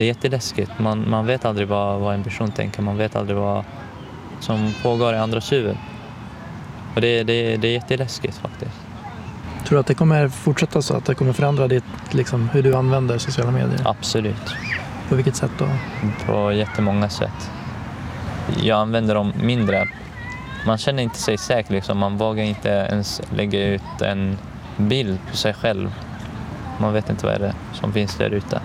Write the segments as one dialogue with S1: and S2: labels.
S1: Det är jätteläskigt. Man vet aldrig vad en person tänker. Man vet aldrig vad som pågår i andras huvud. Och det är jätteläskigt faktiskt.
S2: Tror du att det kommer fortsätta så? Att det kommer förändra hur du använder sociala medier?
S1: Absolut.
S2: På vilket sätt då?
S1: På jättemånga sätt. Jag använder dem mindre. Man känner inte sig säker. Man vågar inte ens lägga ut en bild på sig själv. Man vet inte vad det är som finns där ute.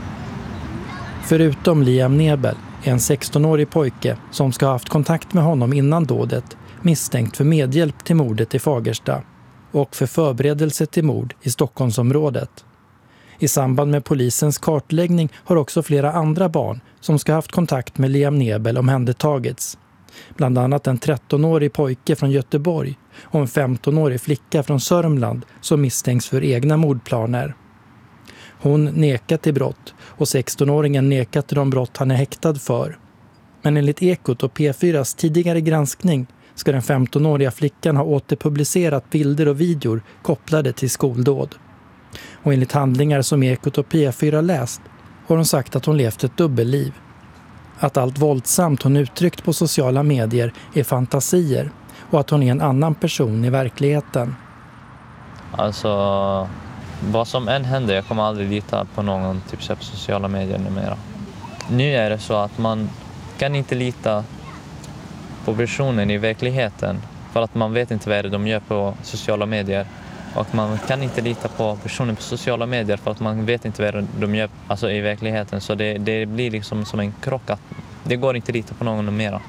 S2: Förutom Liam Nebel är en 16-årig pojke som ska ha haft kontakt med honom innan dådet misstänkt för medhjälp till mordet i Fagersta och för förberedelse till mord i Stockholmsområdet. I samband med polisens kartläggning har också flera andra barn som ska ha haft kontakt med Liam Nebel omhändertagits. Bland annat en 13-årig pojke från Göteborg och en 15-årig flicka från Sörmland som misstänks för egna mordplaner. Hon nekat till brott och 16-åringen nekat till de brott han är häktad för. Men enligt Ekot och P4s tidigare granskning ska den 15-åriga flickan ha återpublicerat bilder och videor kopplade till skoldåd. Och enligt handlingar som Ekot och P4 läst har hon sagt att hon levt ett dubbelliv. Att allt våldsamt hon uttryckt på sociala medier är fantasier och att hon är en annan person i verkligheten.
S1: Alltså, vad som än händer, jag kommer aldrig lita på någon på sociala medier numera. Nu är det så att man kan inte lita på personen i verkligheten för att man vet inte vad det är de gör på sociala medier. Och man kan inte lita på personen på sociala medier för att man vet inte vad de gör i verkligheten. Så det blir som en krock att det går inte att lita på någon mera.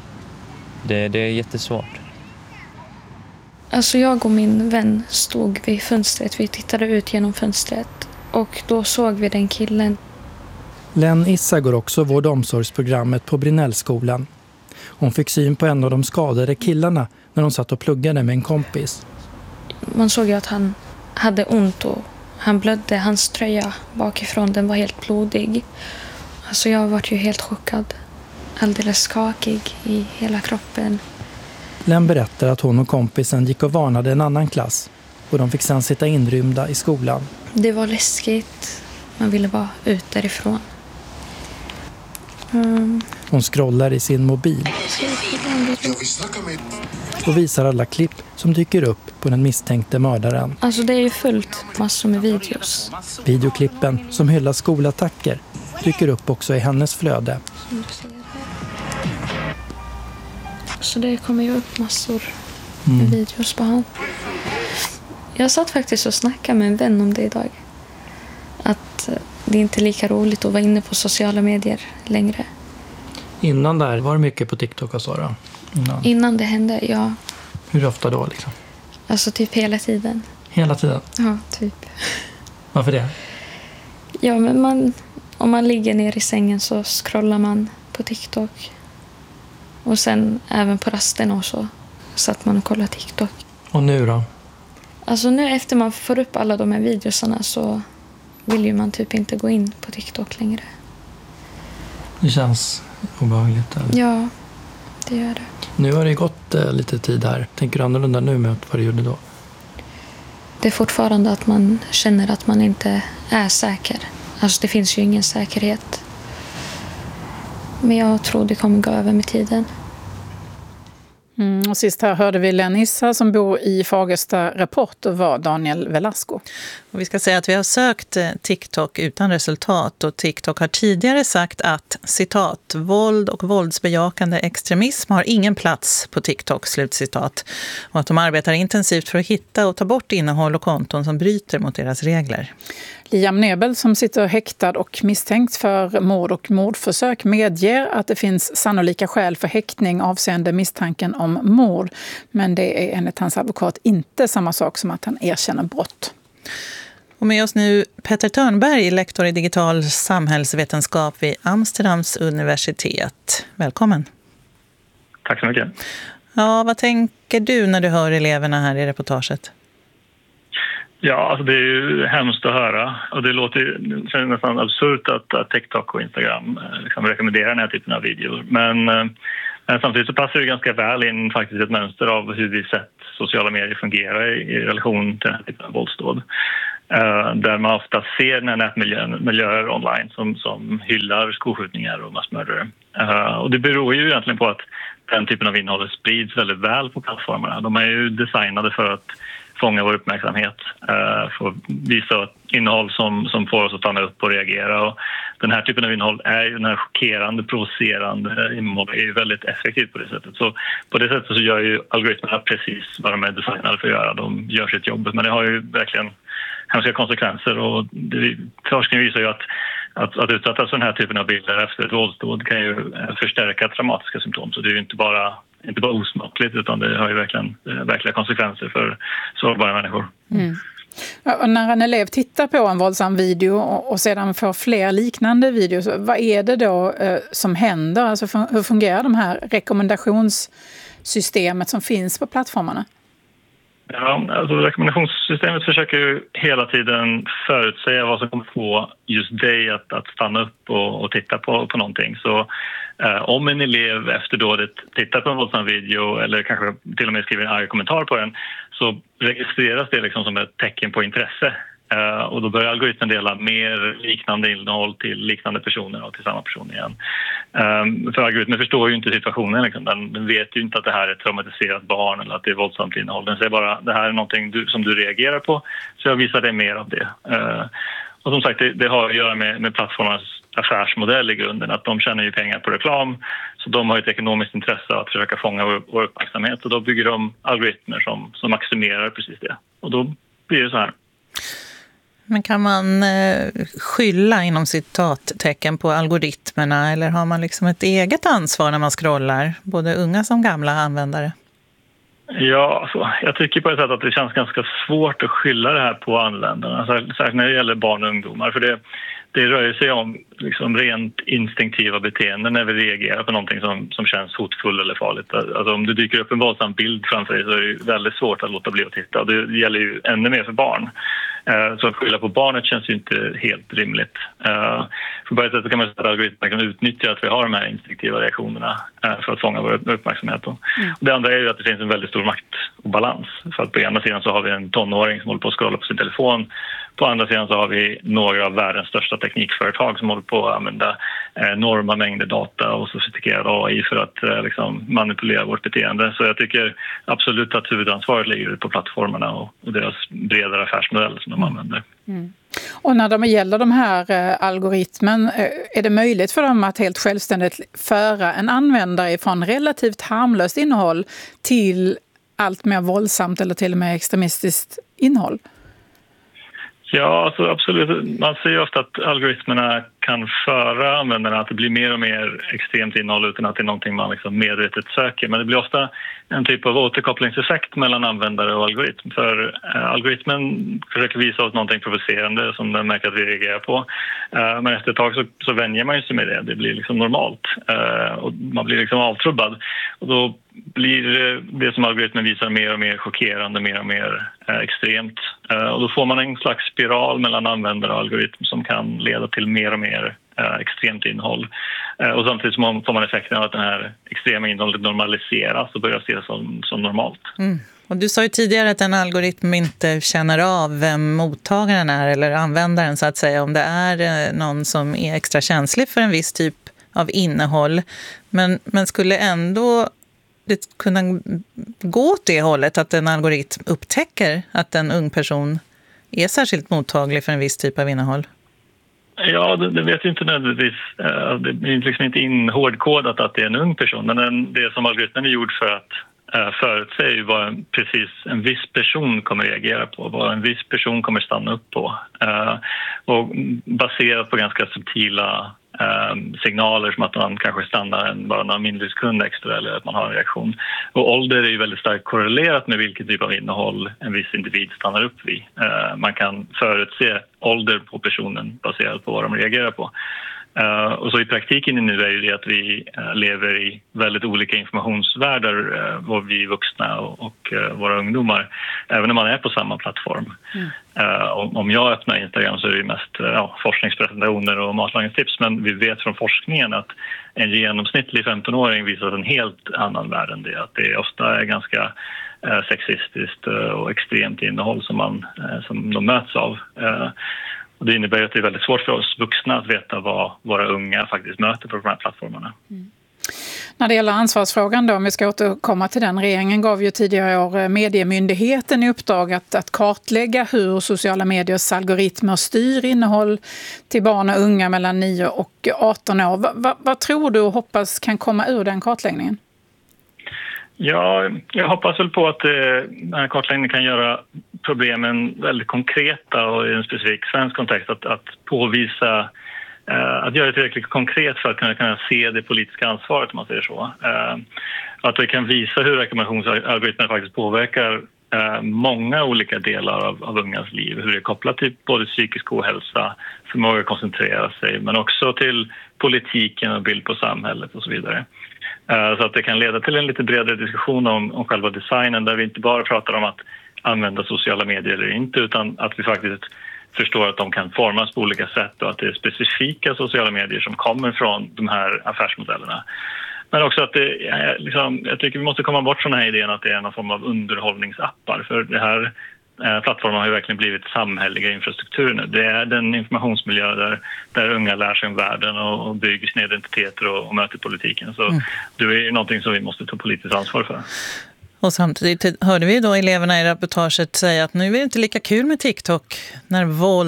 S1: Det är jättesvårt.
S3: Alltså jag och min vän stod vid fönstret. Vi tittade ut genom fönstret och då såg vi den killen.
S2: Len Issa går också vård- och omsorgsprogrammet på Brinnellskolan. Hon fick syn på en av de skadade killarna när hon satt och pluggade med en kompis.
S3: Man såg ju att han hade ont och han blödde. Hans tröja bakifrån, den var helt blodig. Alltså jag var ju helt chockad. Alldeles skakig i hela kroppen.
S2: Len berättar att hon och kompisen gick och varnade en annan klass och de fick sedan sitta inrymda i skolan.
S3: Det var läskigt. Man ville bara ut därifrån.
S2: Hon scrollar i sin mobil och visar alla klipp som dyker upp på den misstänkte mördaren.
S3: Alltså det är ju fullt massor med videos.
S2: Videoklippen som hyllar skolattacker dyker upp också i hennes flöde.
S3: Så det kommer ju upp massor med videos på honom. Jag satt faktiskt och snackade med en vän om det idag. Att det är inte lika roligt att vara inne på sociala medier längre.
S2: Innan där, var det mycket på TikTok och så då?
S3: Innan det hände, ja.
S2: Hur ofta då liksom?
S3: Alltså typ hela tiden.
S2: Hela tiden?
S3: Ja, typ.
S2: Varför det?
S3: Ja, men om man ligger ner i sängen så scrollar man på TikTok. Och sen även på rasten och så satt man och kollade TikTok.
S2: Och nu då?
S3: Alltså nu efter man får upp alla de här videosarna så vill ju man typ inte gå in på TikTok längre.
S2: Det känns obehagligt. Eller?
S3: Ja, det gör det.
S2: Nu har det gått lite tid här. Tänker du annorlunda nu med vad du gjorde då?
S3: Det är fortfarande att man känner att man inte är säker. Alltså det finns ju ingen säkerhet. Men jag tror det kommer gå över med tiden.
S4: Och sist här hörde vi Len Issa som bor i Fagersta. Reporter var Daniel Velasco.
S5: Och vi ska säga att vi har sökt TikTok utan resultat och TikTok har tidigare sagt att citat, våld och våldsbejakande extremism har ingen plats på TikTok, slutcitat. Och att de arbetar intensivt för att hitta och ta bort innehåll och konton som bryter mot deras regler.
S4: Liam Nebel som sitter häktad och misstänkt för mord och mordförsök medger att det finns sannolika skäl för häktning avseende misstanken om mord. Men det är enligt hans advokat inte samma sak som att han erkänner brott.
S5: Och med oss nu Petter Törnberg, lektor i digital samhällsvetenskap vid Amsterdams universitet. Välkommen.
S6: Tack så mycket.
S5: Ja, vad tänker du när du hör eleverna här i reportaget?
S6: Ja, alltså det är ju hemskt att höra och det låter nästan absurt att TikTok och Instagram liksom rekommenderar den här typen av videor. Men samtidigt så passar det ganska väl in faktiskt ett mönster av hur vi sett sociala medier fungera i relation till den här typen av våldsdåd. där man ofta ser den här nätmiljöer online som hyllar skolskjutningar och massmördare. Och det beror ju egentligen på att den typen av innehåll sprids väldigt väl på plattformarna. De är ju designade för att fånga vår uppmärksamhet, för att visa innehåll som får oss att stanna upp och reagera. Och den här typen av innehåll är ju den här chockerande, provocerande innehåll är ju väldigt effektivt på det sättet. Så på det sättet så gör ju algoritmerna precis vad de är designade för att göra. De gör sitt jobb, men det har ju verkligen hemska konsekvenser, och forskning visar ju att utsättas för den här typen av bilder efter ett våldsdåd kan ju förstärka traumatiska symptom. Så det är ju inte bara osmakligt, utan det har ju verkliga konsekvenser för sårbara människor.
S4: Mm. Och när en elev tittar på en våldsam video och sedan får fler liknande videos, vad är det då som händer? Alltså hur fungerar de här rekommendationssystemet som finns på plattformarna?
S6: Ja, alltså rekommendationssystemet försöker ju hela tiden förutsäga vad som kommer få just dig att stanna upp och titta på någonting. Så om en elev efter dådet tittar på en våldsam video eller kanske till och med skriver en arg kommentar på den, så registreras det liksom som ett tecken på intresse. Och då börjar algoritmen dela mer liknande innehåll till liknande personer och till samma person igen. För algoritmen förstår ju inte situationen. Liksom. Den vet ju inte att det här är ett traumatiserat barn eller att det är våldsamt innehåll. Den säger bara att det här är någonting som du reagerar på, så jag visar dig mer av det. Och som sagt, det har att göra med plattformarnas affärsmodell i grunden. Att de tjänar ju pengar på reklam, så de har ett ekonomiskt intresse att försöka fånga vår uppmärksamhet. Och då bygger de algoritmer som maximerar precis det. Och då blir det så här.
S5: Men kan man skylla inom citattecken på algoritmerna, eller har man liksom ett eget ansvar när man scrollar, både unga som gamla användare?
S6: Ja, alltså, jag tycker på ett sätt att det känns ganska svårt att skylla det här på användarna, särskilt när det gäller barn och ungdomar, för det rör sig om liksom rent instinktiva beteenden när vi reagerar på någonting som känns hotfull eller farligt. Alltså om det dyker upp en våldsam bild framför dig så är det väldigt svårt att låta bli att titta. Det gäller ju ännu mer för barn. Så att skylla på barnet känns ju inte helt rimligt. För på ett sätt kan man säga att algoritmerna kan utnyttja att vi har de här instinktiva reaktionerna för att fånga vår uppmärksamhet. Och det andra är ju att det finns en väldigt stor maktobalans. För att på ena sidan så har vi en tonåring som håller på att scrolla på sin telefon. På andra sidan så har vi några av världens största teknikföretag som håller på att använda enorma mängder data och sofistikerad AI för att liksom manipulera vårt beteende. Så jag tycker absolut att huvudansvaret ligger på plattformarna och deras bredare affärsmodell som de använder.
S4: Mm. Och när de gäller de här algoritmen, är det möjligt för dem att helt självständigt föra en användare från relativt harmlöst innehåll till allt mer våldsamt eller till och med extremistiskt innehåll?
S6: Ja, alltså absolut. Man ser ju ofta att algoritmerna kan föra användarna att det blir mer och mer extremt innehåll utan att det är någonting man liksom medvetet söker. Men det blir ofta en typ av återkopplingseffekt mellan användare och algoritm. För algoritmen försöker visa oss någonting provocerande som den märker att vi reagerar på. Men efter ett tag så vänjer man sig med det. Det blir liksom normalt. Och man blir liksom avtrubbad. Och då blir det som algoritmen visar mer och mer chockerande, mer och mer extremt. Och då får man en slags spiral mellan användare och algoritm som kan leda till mer och mer extremt innehåll. Och samtidigt får man effekten av att den här extrema innehållet normaliseras och börjar ses som normalt. Mm.
S5: Och du sa ju tidigare att en algoritm inte känner av vem mottagaren är eller användaren så att säga, om det är någon som är extra känslig för en viss typ av innehåll. Men skulle ändå det kunna gå åt det hållet att en algoritm upptäcker att en ung person är särskilt mottaglig för en viss typ av innehåll?
S6: Ja, det vet ju inte nödvändigtvis. Det är liksom inte hårdkodat att det är en ung person. Men det som algoritmen är gjord för att förutsäga vad precis en viss person kommer reagera på. Vad en viss person kommer stanna upp på. Och baserat på ganska subtila signaler som att man kanske stannar bara några mindre sekunder extra eller att man har en reaktion. Och ålder är ju väldigt starkt korrelerat med vilken typ av innehåll en viss individ stannar upp vid. Man kan förutse ålder på personen baserat på vad de reagerar på. Och så i praktiken nu är ju det att vi lever i väldigt olika informationsvärldar, vi vuxna och våra ungdomar, även när man är på samma plattform. Om jag öppnar Instagram så är det mest forskningspresentationer och matlagningstips, men vi vet från forskningen att en genomsnittlig 15-åring visar en helt annan värld än det. Att det ofta är ganska sexistiskt och extremt innehåll som de möts av. Och det innebär att det är väldigt svårt för oss vuxna att veta vad våra unga faktiskt möter på de här plattformarna.
S4: När det gäller ansvarsfrågan då, om vi ska återkomma till den, regeringen gav ju tidigare i år Mediemyndigheten i uppdrag att kartlägga hur sociala mediers algoritmer styr innehåll till barn och unga mellan 9 och 18 år. Vad tror du och hoppas kan komma ur den kartläggningen?
S6: Ja, jag hoppas väl på att den här kartläggningen kan göra problemen väldigt konkreta och i en specifik svensk kontext att påvisa, att göra det tillräckligt konkret för att kunna se det politiska ansvaret, om man säger så. Att vi kan visa hur rekommendationsalgoritmer faktiskt påverkar många olika delar av ungas liv. Hur det är kopplat till både psykisk ohälsa, förmåga att koncentrera sig, men också till politiken och bild på samhället och så vidare. Så att det kan leda till en lite bredare diskussion om själva designen, där vi inte bara pratar om att använda sociala medier eller inte, utan att vi faktiskt förstår att de kan formas på olika sätt och att det är specifika sociala medier som kommer från de här affärsmodellerna. Men också att jag tycker vi måste komma bort från den här idén att det är någon form av underhållningsappar, för det här plattformen har ju verkligen blivit samhälleliga infrastrukturer nu. Det är den informationsmiljö där unga lär sig om världen och bygger sina identiteter och möter politiken. Så det är ju någonting som vi måste ta politiskt ansvar för.
S5: Och samtidigt hörde vi då eleverna i reportaget säga att nu är det inte lika kul med TikTok när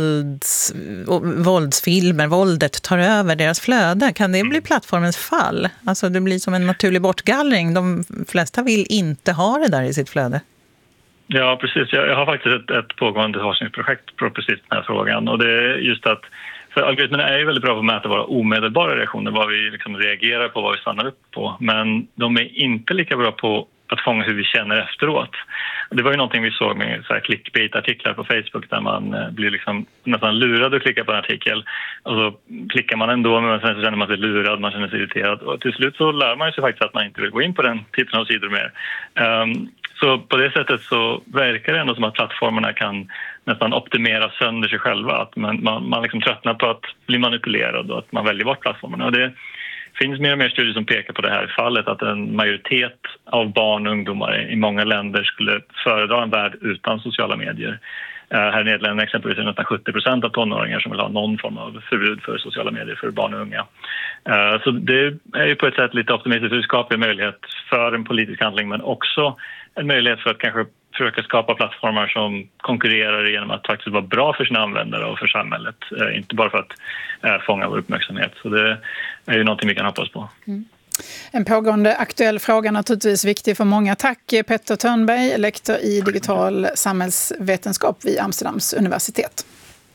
S5: våldet tar över deras flöde. Kan det bli plattformens fall? Alltså det blir som en naturlig bortgallring. De flesta vill inte ha det där i sitt flöde.
S6: Ja, precis. Jag har faktiskt ett pågående forskningsprojekt på precis den här frågan. Och det är just att, för algoritmerna är ju väldigt bra på att mäta våra omedelbara reaktioner, vad vi liksom reagerar på, vad vi stannar upp på. Men de är inte lika bra på att fånga hur vi känner efteråt. Det var ju någonting vi såg med så här clickbait-artiklar på Facebook där man blir liksom nästan lurad att klicka på en artikel. Och så klickar man ändå, men sen så känner man sig lurad, man känner sig irriterad. Och till slut så lär man sig faktiskt att man inte vill gå in på den typen av sidor mer. Så på det sättet så verkar det ändå som att plattformarna kan nästan optimera sönder sig själva. Att man liksom tröttnar på att bli manipulerad och att man väljer bort plattformarna. Och det finns mer och mer studier som pekar på det här fallet, att en majoritet av barn och ungdomar i många länder skulle föredra en värld utan sociala medier. Här i Nederländerna exempelvis är det nästan 70% av tonåringar som vill ha någon form av förbud för sociala medier för barn och unga. Så det är ju på ett sätt lite optimistiskt, för det skapar en möjlighet för en politisk handling, men också en möjlighet för att kanske försöka skapa plattformar som konkurrerar genom att faktiskt vara bra för sina användare och för samhället. Inte bara för att fånga vår uppmärksamhet. Så det är ju någonting vi kan hoppas på.
S4: En pågående aktuell fråga, naturligtvis viktig för många. Tack Petter Törnberg, lektor i digital samhällsvetenskap vid Amsterdams universitet.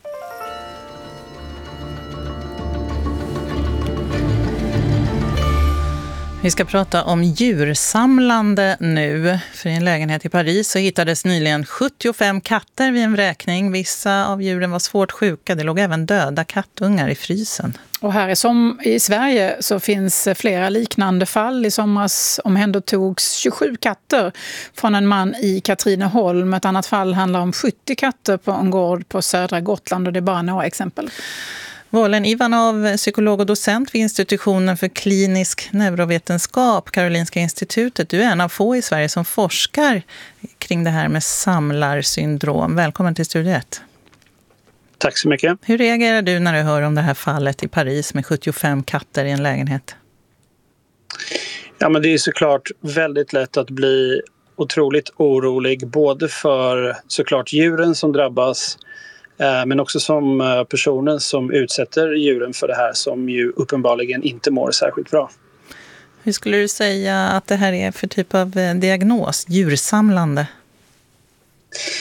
S5: Vi ska prata om djursamlande nu. För i en lägenhet i Paris så hittades nyligen 75 katter vid en vräkning. Vissa av djuren var svårt sjuka. Det låg även döda kattungar i frysen.
S4: Och här i Sverige så finns flera liknande fall. I somras omhändertogs 27 katter från en man i Katrineholm. Ett annat fall handlar om 70 katter på en gård på södra Gotland, och det är bara några exempel.
S5: Vålen Ivanov, psykolog och docent vid institutionen för klinisk neurovetenskap, Karolinska institutet. Du är en av få i Sverige som forskar kring det här med samlarsyndrom. Välkommen till Studio 1.
S7: Tack så mycket.
S5: Hur reagerar du när du hör om det här fallet i Paris med 75 katter i en lägenhet?
S7: Ja, men det är såklart väldigt lätt att bli otroligt orolig, både för såklart djuren som drabbas, men också som personen som utsätter djuren för det här, som ju uppenbarligen inte mår särskilt bra.
S5: Hur skulle du säga att det här är för typ av diagnos, djursamlande?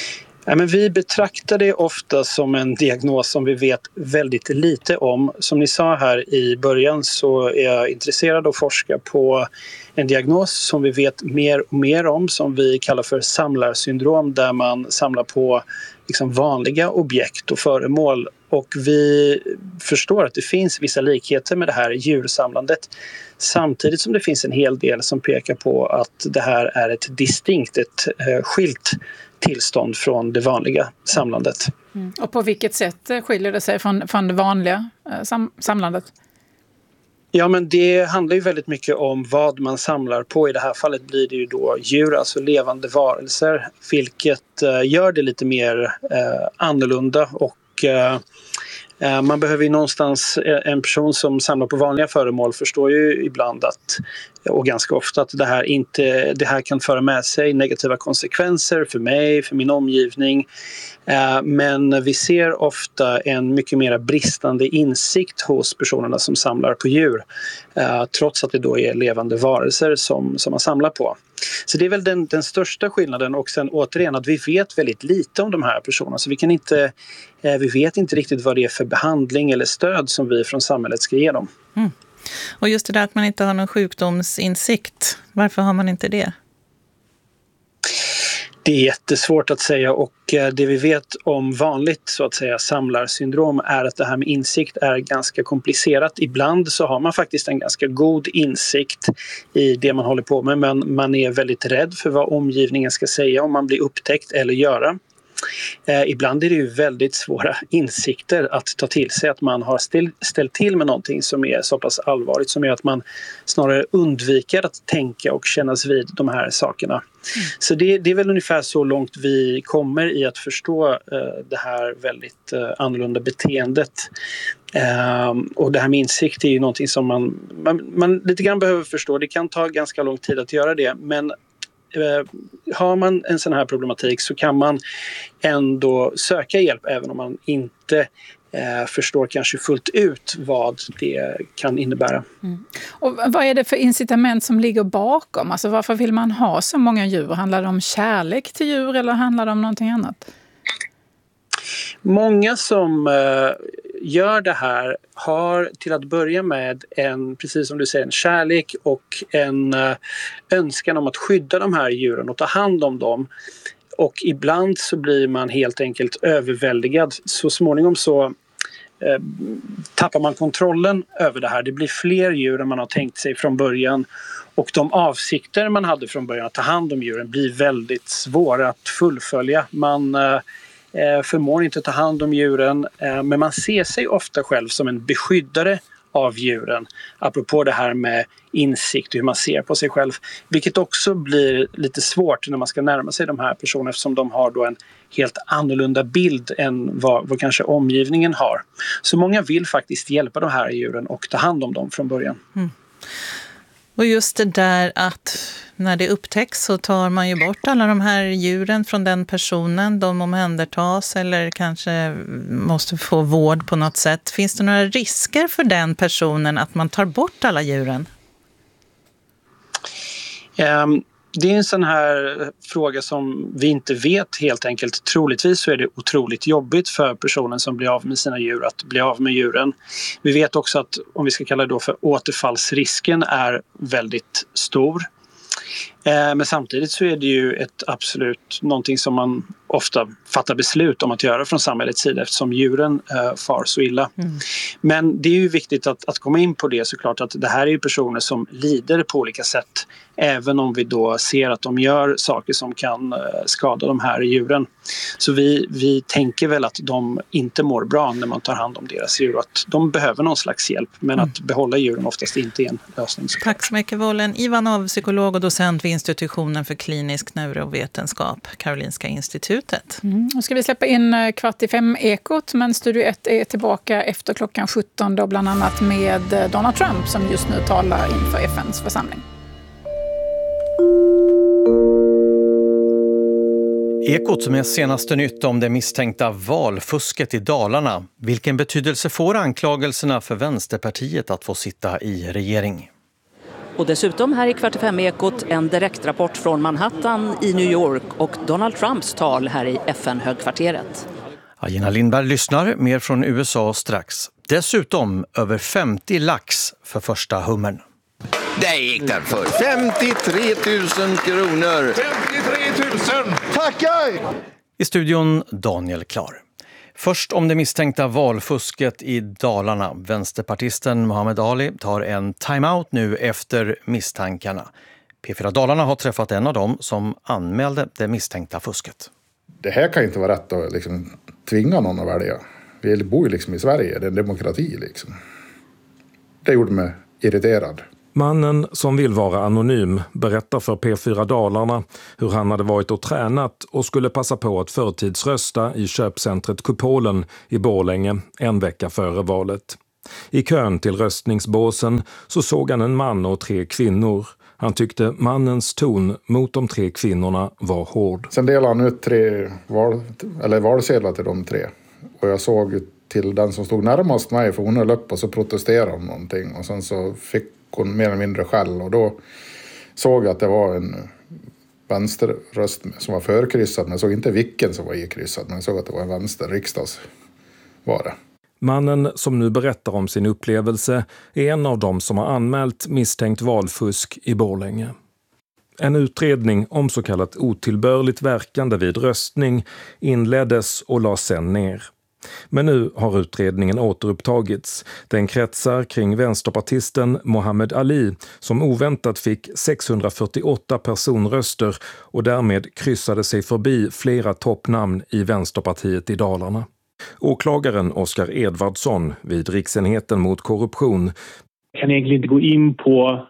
S7: Men vi betraktar det ofta som en diagnos som vi vet väldigt lite om. Som ni sa här i början så är jag intresserad av att forska på en diagnos som vi vet mer och mer om, som vi kallar för samlarsyndrom, där man samlar på liksom vanliga objekt och föremål. Och vi förstår att det finns vissa likheter med det här djursamlandet, samtidigt som det finns en hel del som pekar på att det här är ett distinkt, ett skilt tillstånd från det vanliga samlandet.
S4: Och på vilket sätt skiljer det sig från det vanliga samlandet?
S7: Ja, men det handlar ju väldigt mycket om vad man samlar på. I det här fallet blir det ju då djur, alltså levande varelser, vilket gör det lite mer annorlunda. Och man behöver ju någonstans, en person som samlar på vanliga föremål förstår ju ibland att, och ganska ofta, att det här kan föra med sig negativa konsekvenser för mig, för min omgivning. Men vi ser ofta en mycket mer bristande insikt hos personerna som samlar på djur, trots att det då är levande varelser som man samlar på. Så det är väl den största skillnaden, och sen återigen att vi vet väldigt lite om de här personerna, så vi vet inte riktigt vad det är för behandling eller stöd som vi från samhället ska ge dem.
S5: Mm. Och just det där att man inte har någon sjukdomsinsikt, varför har man inte det?
S7: Det är jättesvårt att säga, och det vi vet om vanligt så att säga samlarsyndrom är att det här med insikt är ganska komplicerat. Ibland så har man faktiskt en ganska god insikt i det man håller på med, men man är väldigt rädd för vad omgivningen ska säga om man blir upptäckt eller göra. Ibland är det ju väldigt svåra insikter att ta till sig, att man har ställt till med någonting som är så pass allvarligt, som är att man snarare undviker att tänka och kännas vid de här sakerna. Så det är väl ungefär så långt vi kommer i att förstå det här väldigt annorlunda beteendet. Och det här med insikt är ju någonting som man lite grann behöver förstå. Det kan ta ganska lång tid att göra det, men har man en sån här problematik så kan man ändå söka hjälp, även om man inte förstår kanske fullt ut vad det kan innebära. Mm.
S4: Och vad är det för incitament som ligger bakom? Alltså varför vill man ha så många djur? Handlar det om kärlek till djur eller handlar det om någonting annat?
S7: Många som gör det här har till att börja med precis som du säger, en kärlek och en önskan om att skydda de här djuren och ta hand om dem. Och ibland så blir man helt enkelt överväldigad. Så småningom så tappar man kontrollen över det här. Det blir fler djur än man har tänkt sig från början. Och de avsikter man hade från början att ta hand om djuren blir väldigt svåra att fullfölja. Man förmår inte ta hand om djuren, men man ser sig ofta själv som en beskyddare av djuren, apropå det här med insikt och hur man ser på sig själv, vilket också blir lite svårt när man ska närma sig de här personerna, eftersom de har då en helt annorlunda bild än vad kanske omgivningen har. Så många vill faktiskt hjälpa de här djuren och ta hand om dem från början. Mm.
S5: Och just det där att när det upptäcks så tar man ju bort alla de här djuren från den personen. De omhändertas eller kanske måste få vård på något sätt. Finns det några risker för den personen att man tar bort alla djuren?
S7: Det är en sån här fråga som vi inte vet helt enkelt. Troligtvis så är det otroligt jobbigt för personen som blir av med sina djur att bli av med djuren. Vi vet också att, om vi ska kalla det då för återfallsrisken, är väldigt stor. Men samtidigt så är det ju ett absolut någonting som man ofta fattar beslut om att göra från samhällets sida, eftersom djuren far så illa. Mm. Men det är ju viktigt att komma in på det, såklart, att det här är ju personer som lider på olika sätt, även om vi då ser att de gör saker som kan skada de här djuren. Så vi tänker väl att de inte mår bra när man tar hand om deras djur, att de behöver någon slags hjälp, men att behålla djuren oftast inte är en lösning.
S5: Tack så mycket, Vollen Ivanov, psykolog och docent vid Institutionen för klinisk neurovetenskap, Karolinska institutet.
S4: Nu ska vi släppa in 4:45-ekot, men Studio 1 är tillbaka efter klockan 17 då, bland annat med Donald Trump som just nu talar inför FNs församling.
S8: Ekot med senaste nytt om det misstänkta valfusket i Dalarna. Vilken betydelse får anklagelserna för Vänsterpartiet att få sitta i regering?
S9: Och dessutom här i Kvart i fem-ekot en direktrapport från Manhattan i New York och Donald Trumps tal här i FN-högkvarteret.
S8: Gina Lindberg lyssnar, mer från USA strax. Dessutom över 50 lax för första hummern.
S10: Det gick den för 53 000 kronor.
S11: 53 000! Tackar!
S8: I studion Daniel Klar. Först om det misstänkta valfusket i Dalarna. Vänsterpartisten Muhammad Ali tar en timeout nu efter misstankarna. P4 Dalarna har träffat en av dem som anmälde det misstänkta fusket.
S11: Det här kan inte vara rätt att liksom tvinga någon att välja. Vi bor ju liksom i Sverige, det är en demokrati liksom. Det gjorde mig irriterad.
S12: Mannen som vill vara anonym berättar för P4 Dalarna hur han hade varit och tränat och skulle passa på att förtidsrösta i köpcentret Kupolen i Borlänge en vecka före valet. I kön till röstningsbåsen så såg han en man och 3 kvinnor. Han tyckte mannens ton mot de 3 kvinnorna var hård.
S11: Sen delade han ut 3 valsedlar till de 3. Och jag såg till den som stod närmast mig, för hon höll upp och så protesterade om någonting. Och sen så fick hon mer eller mindre skäll, och då såg jag att det var en vänsterröst som var förkryssad, men jag såg inte vilken som var ikryssad, men jag såg att det var en vänsterriksdags var det.
S12: Mannen som nu berättar om sin upplevelse är en av dem som har anmält misstänkt valfusk i Borlänge. En utredning om så kallat otillbörligt verkande vid röstning inleddes och lades sen ner. Men nu har utredningen återupptagits. Den kretsar kring vänsterpartisten Muhammad Ali som oväntat fick 648 personröster och därmed kryssade sig förbi flera toppnamn i Vänsterpartiet i Dalarna. Åklagaren Oskar Edvardsson vid Riksenheten mot korruption
S13: kan egentligen inte gå in på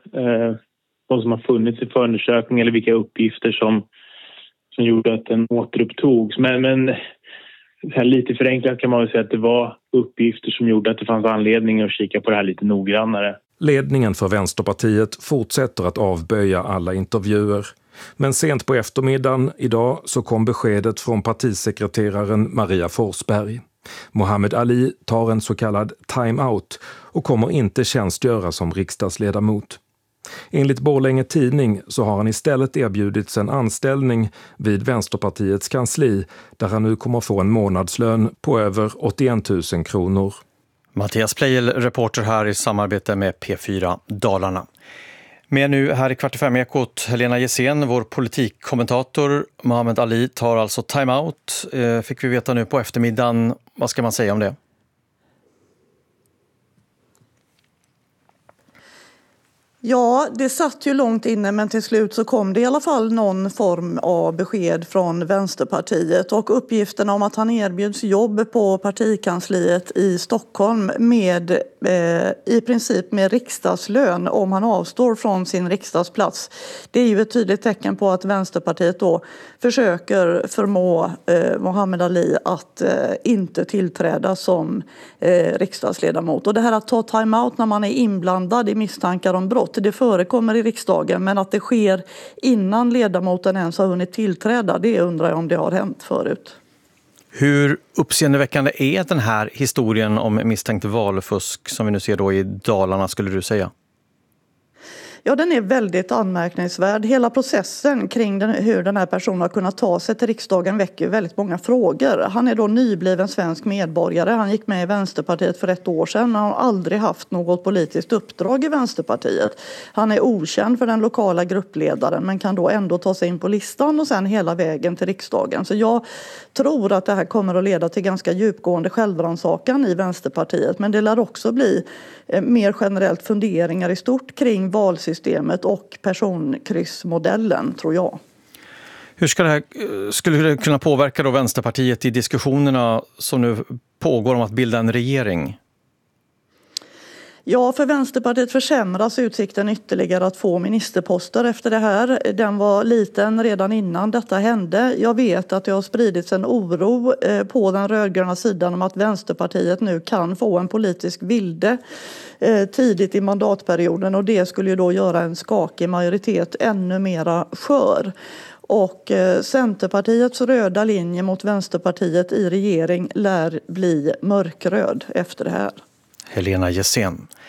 S13: vad som har funnits i förundersökning eller vilka uppgifter som gjorde att den återupptogs. Men här lite förenklat kan man väl säga att det var uppgifter som gjorde att det fanns anledning att kika på det här lite noggrannare.
S12: Ledningen för Vänsterpartiet fortsätter att avböja alla intervjuer. Men sent på eftermiddagen idag så kom beskedet från partisekreteraren Maria Forsberg. Muhammad Ali tar en så kallad time-out och kommer inte tjänstgöra som riksdagsledamot. Enligt Borlänge tidning så har han istället erbjudits en anställning vid Vänsterpartiets kansli där han nu kommer få en månadslön på över 81 000 kronor.
S8: Mattias Pleijel, reporter här i samarbete med P4 Dalarna. Med nu här i Kvart i fem-ekot, Helena Gessén, vår politikkommentator. Muhammad Ali tar alltså timeout, fick vi veta nu på eftermiddagen. Vad ska man säga om det?
S14: Ja, det satt ju långt inne, men till slut så kom det i alla fall någon form av besked från Vänsterpartiet, och uppgifterna om att han erbjuds jobb på partikansliet i Stockholm med i princip med riksdagslön om han avstår från sin riksdagsplats. Det är ju ett tydligt tecken på att Vänsterpartiet då försöker förmå Muhammad Ali att inte tillträda som riksdagsledamot. Och det här att ta time-out när man är inblandad i misstankar om brott, det förekommer i riksdagen, men att det sker innan ledamoten ens har hunnit tillträda, det undrar jag om det har hänt förut.
S8: Hur uppseendeväckande är den här historien om misstänkt valfusk som vi nu ser då i Dalarna, skulle du säga?
S14: Ja, den är väldigt anmärkningsvärd. Hela processen kring hur den här personen har kunnat ta sig till riksdagen väcker väldigt många frågor. Han är då nybliven svensk medborgare. Han gick med i Vänsterpartiet för 1 år sedan. Han har aldrig haft något politiskt uppdrag i Vänsterpartiet. Han är okänd för den lokala gruppledaren, men kan då ändå ta sig in på listan och sen hela vägen till riksdagen. Så jag tror att det här kommer att leda till ganska djupgående självrannsakan i Vänsterpartiet. Men det lär också bli mer generellt funderingar i stort kring valsystemet och personkryssmodellen, tror jag.
S8: Hur skulle det kunna påverka då Vänsterpartiet i diskussionerna som nu pågår om att bilda en regering?
S14: Ja, för Vänsterpartiet försämras utsikten ytterligare att få ministerposter efter det här. Den var liten redan innan detta hände. Jag vet att det har spridits en oro på den rödgröna sidan om att Vänsterpartiet nu kan få en politisk vilde tidigt i mandatperioden, och det skulle ju då göra en skakig majoritet ännu mera skör. Och Centerpartiets röda linje mot Vänsterpartiet i regering lär bli mörkröd efter det här.
S8: Helena Gessén.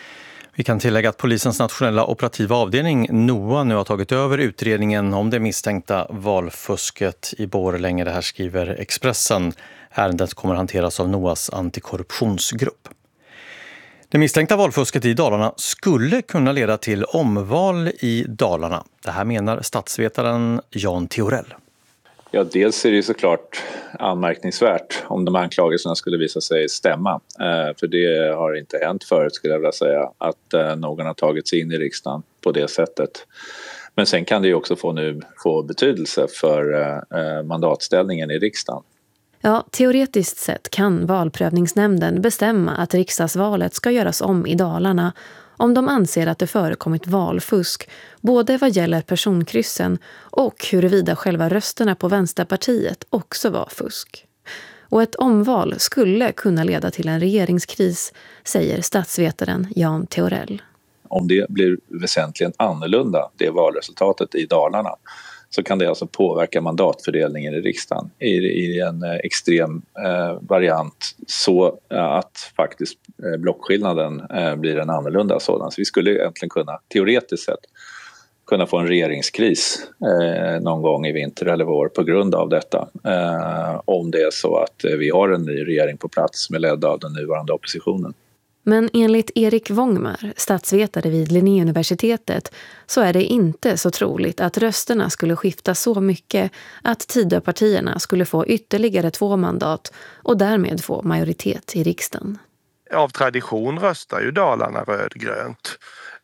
S8: Vi kan tillägga att polisens nationella operativa avdelning NOA nu har tagit över utredningen om det misstänkta valfusket i Borlänge. Det här skriver Expressen. Ärendet kommer att hanteras av NOAs antikorruptionsgrupp. Det misstänkta valfusket i Dalarna skulle kunna leda till omval i Dalarna. Det här menar statsvetaren Jan Theorell.
S15: Ja, dels är det såklart anmärkningsvärt om de anklagelserna skulle visa sig stämma. För det har inte hänt förut, skulle jag vilja säga, att någon har tagit sig in i riksdagen på det sättet. Men sen kan det ju också få betydelse för mandatställningen i riksdagen.
S16: Ja, teoretiskt sett kan valprövningsnämnden bestämma att riksdagsvalet ska göras om i Dalarna om de anser att det förekommit valfusk, både vad gäller personkryssen och huruvida själva rösterna på Vänsterpartiet också var fusk. Och ett omval skulle kunna leda till en regeringskris, säger statsvetaren Jan Theorell.
S15: Om det blir väsentligen annorlunda, det valresultatet i Dalarna, så kan det alltså påverka mandatfördelningen i riksdagen i en extrem variant, så att faktiskt blockskillnaden blir en annorlunda sådan. Så vi skulle egentligen kunna, teoretiskt sett, kunna få en regeringskris någon gång i vinter eller vår på grund av detta. Om det är så att vi har en ny regering på plats med ledd av den nuvarande oppositionen.
S16: Men enligt Erik Wångmar, statsvetare vid Linnéuniversitetet, så är det inte så troligt att rösterna skulle skifta så mycket att Tidöpartierna skulle få ytterligare 2 mandat och därmed få majoritet i riksdagen.
S17: Av tradition röstar ju Dalarna rödgrönt.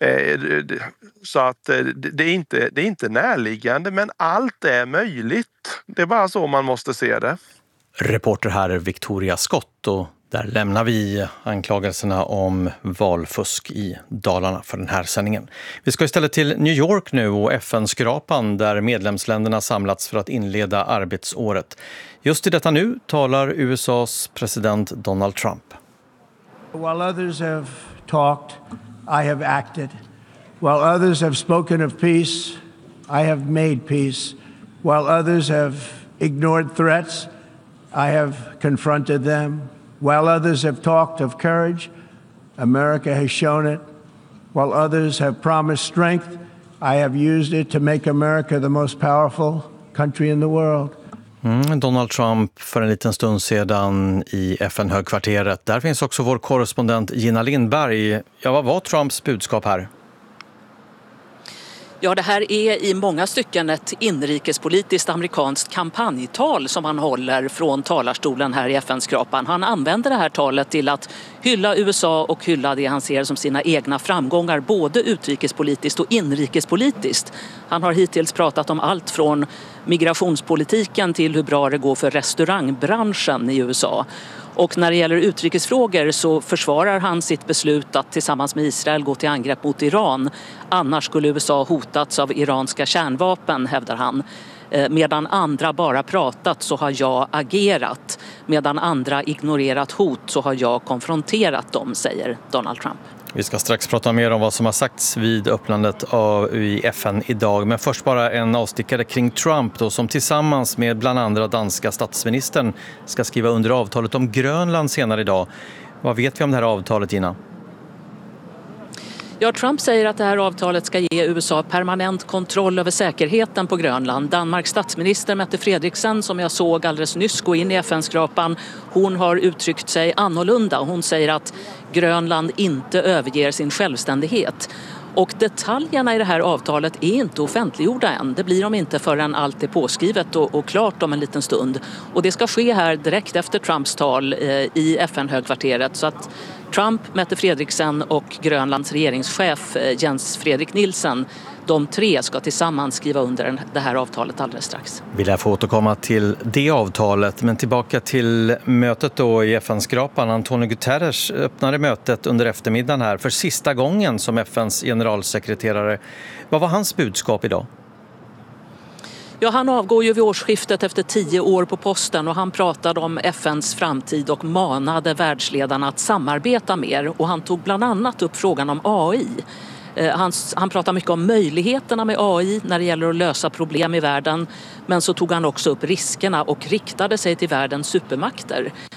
S17: Så att det är inte närliggande, men allt är möjligt. Det är bara så man måste se det.
S8: Reporter här Victoria Skott, och där lämnar vi anklagelserna om valfusk i Dalarna för den här sändningen. Vi ska istället till New York nu och FN-skrapan där medlemsländerna samlats för att inleda arbetsåret. Just i detta nu talar USAs president Donald Trump.
S18: While others have talked, I have acted. While others have spoken of peace, I have made peace. While others have ignored threats, I have confronted them. While others have talked of courage, America has shown it. While others have promised strength, I have used it to make America the most powerful country in the world.
S8: Donald Trump för en liten stund sedan i FN-högkvarteret. Där finns också vår korrespondent Gina Lindberg. Ja, vad var Trumps budskap här?
S9: Ja, det här är i många stycken ett inrikespolitiskt amerikanskt kampanjtal som han håller från talarstolen här i FN-skrapan. Han använder det här talet till att hylla USA och hylla det han ser som sina egna framgångar, både utrikespolitiskt och inrikespolitiskt. Han har hittills pratat om allt från migrationspolitiken till hur bra det går för restaurangbranschen i USA. Och när det gäller utrikesfrågor så försvarar han sitt beslut att tillsammans med Israel gå till angrepp mot Iran. Annars skulle USA hotats av iranska kärnvapen, hävdar han. Medan andra bara pratat så har jag agerat. Medan andra ignorerat hot så har jag konfronterat dem, säger Donald Trump.
S8: Vi ska strax prata mer om vad som har sagts vid öppnandet i FN idag. Men först bara en avstickare kring Trump då, som tillsammans med bland andra danska statsministern ska skriva under avtalet om Grönland senare idag. Vad vet vi om det här avtalet, Gina?
S9: Ja, Trump säger att det här avtalet ska ge USA permanent kontroll över säkerheten på Grönland. Danmarks statsminister Mette Frederiksen, som jag såg alldeles nyss gå in i FN-skrapan, hon har uttryckt sig annorlunda. Hon säger att Grönland inte överger sin självständighet. Och detaljerna i det här avtalet är inte offentliggjorda än. Det blir de inte förrän allt är påskrivet och klart om en liten stund. Och det ska ske här direkt efter Trumps tal i FN-högkvarteret. Så att Trump, Mette Frederiksen och Grönlands regeringschef Jens Fredrik Nielsen, de 3 ska tillsammans skriva under det här avtalet alldeles strax.
S8: Vi lär få återkomma till det avtalet, men tillbaka till mötet då i FN-skrapan. Antonio Guterres öppnade mötet under eftermiddagen här för sista gången som FNs generalsekreterare. Vad var hans budskap idag?
S9: Ja, han avgår ju vid årsskiftet efter 10 år på posten och han pratade om FNs framtid och manade världsledarna att samarbeta mer. Och han tog bland annat upp frågan om AI. Han pratar mycket om möjligheterna med AI när det gäller att lösa problem i världen. Men så tog han också upp riskerna och riktade sig till världens supermakter.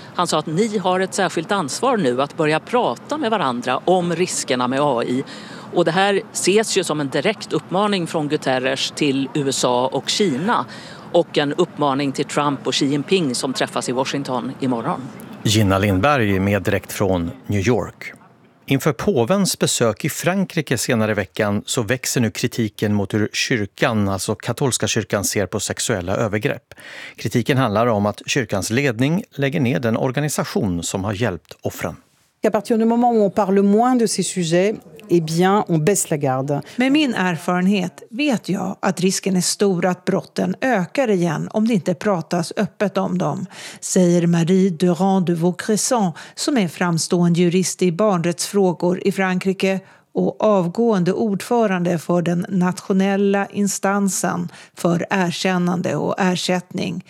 S9: Han sa att ni har ett särskilt ansvar nu att börja prata med varandra om riskerna med AI. Och det här ses ju som en direkt uppmaning från Guterres till USA och Kina och en uppmaning till Trump och Xi Jinping som träffas i Washington imorgon.
S8: Gina Lindberg med direkt från New York. Inför påvens besök i Frankrike senare i veckan så växer nu kritiken mot hur kyrkan, alltså katolska kyrkan, ser på sexuella övergrepp. Kritiken handlar om att kyrkans ledning lägger ner den organisation som har hjälpt offren.
S19: À partir du moment où on parle moins de ces sujets, eh bien, on baisse la garde.
S20: Med min erfarenhet vet jag att risken är stor att brotten ökar igen om det inte pratas öppet om dem, säger Marie Durand de Vaucresson som är framstående jurist i barnrättsfrågor i Frankrike och avgående ordförande för den nationella instansen för erkännande och ersättning,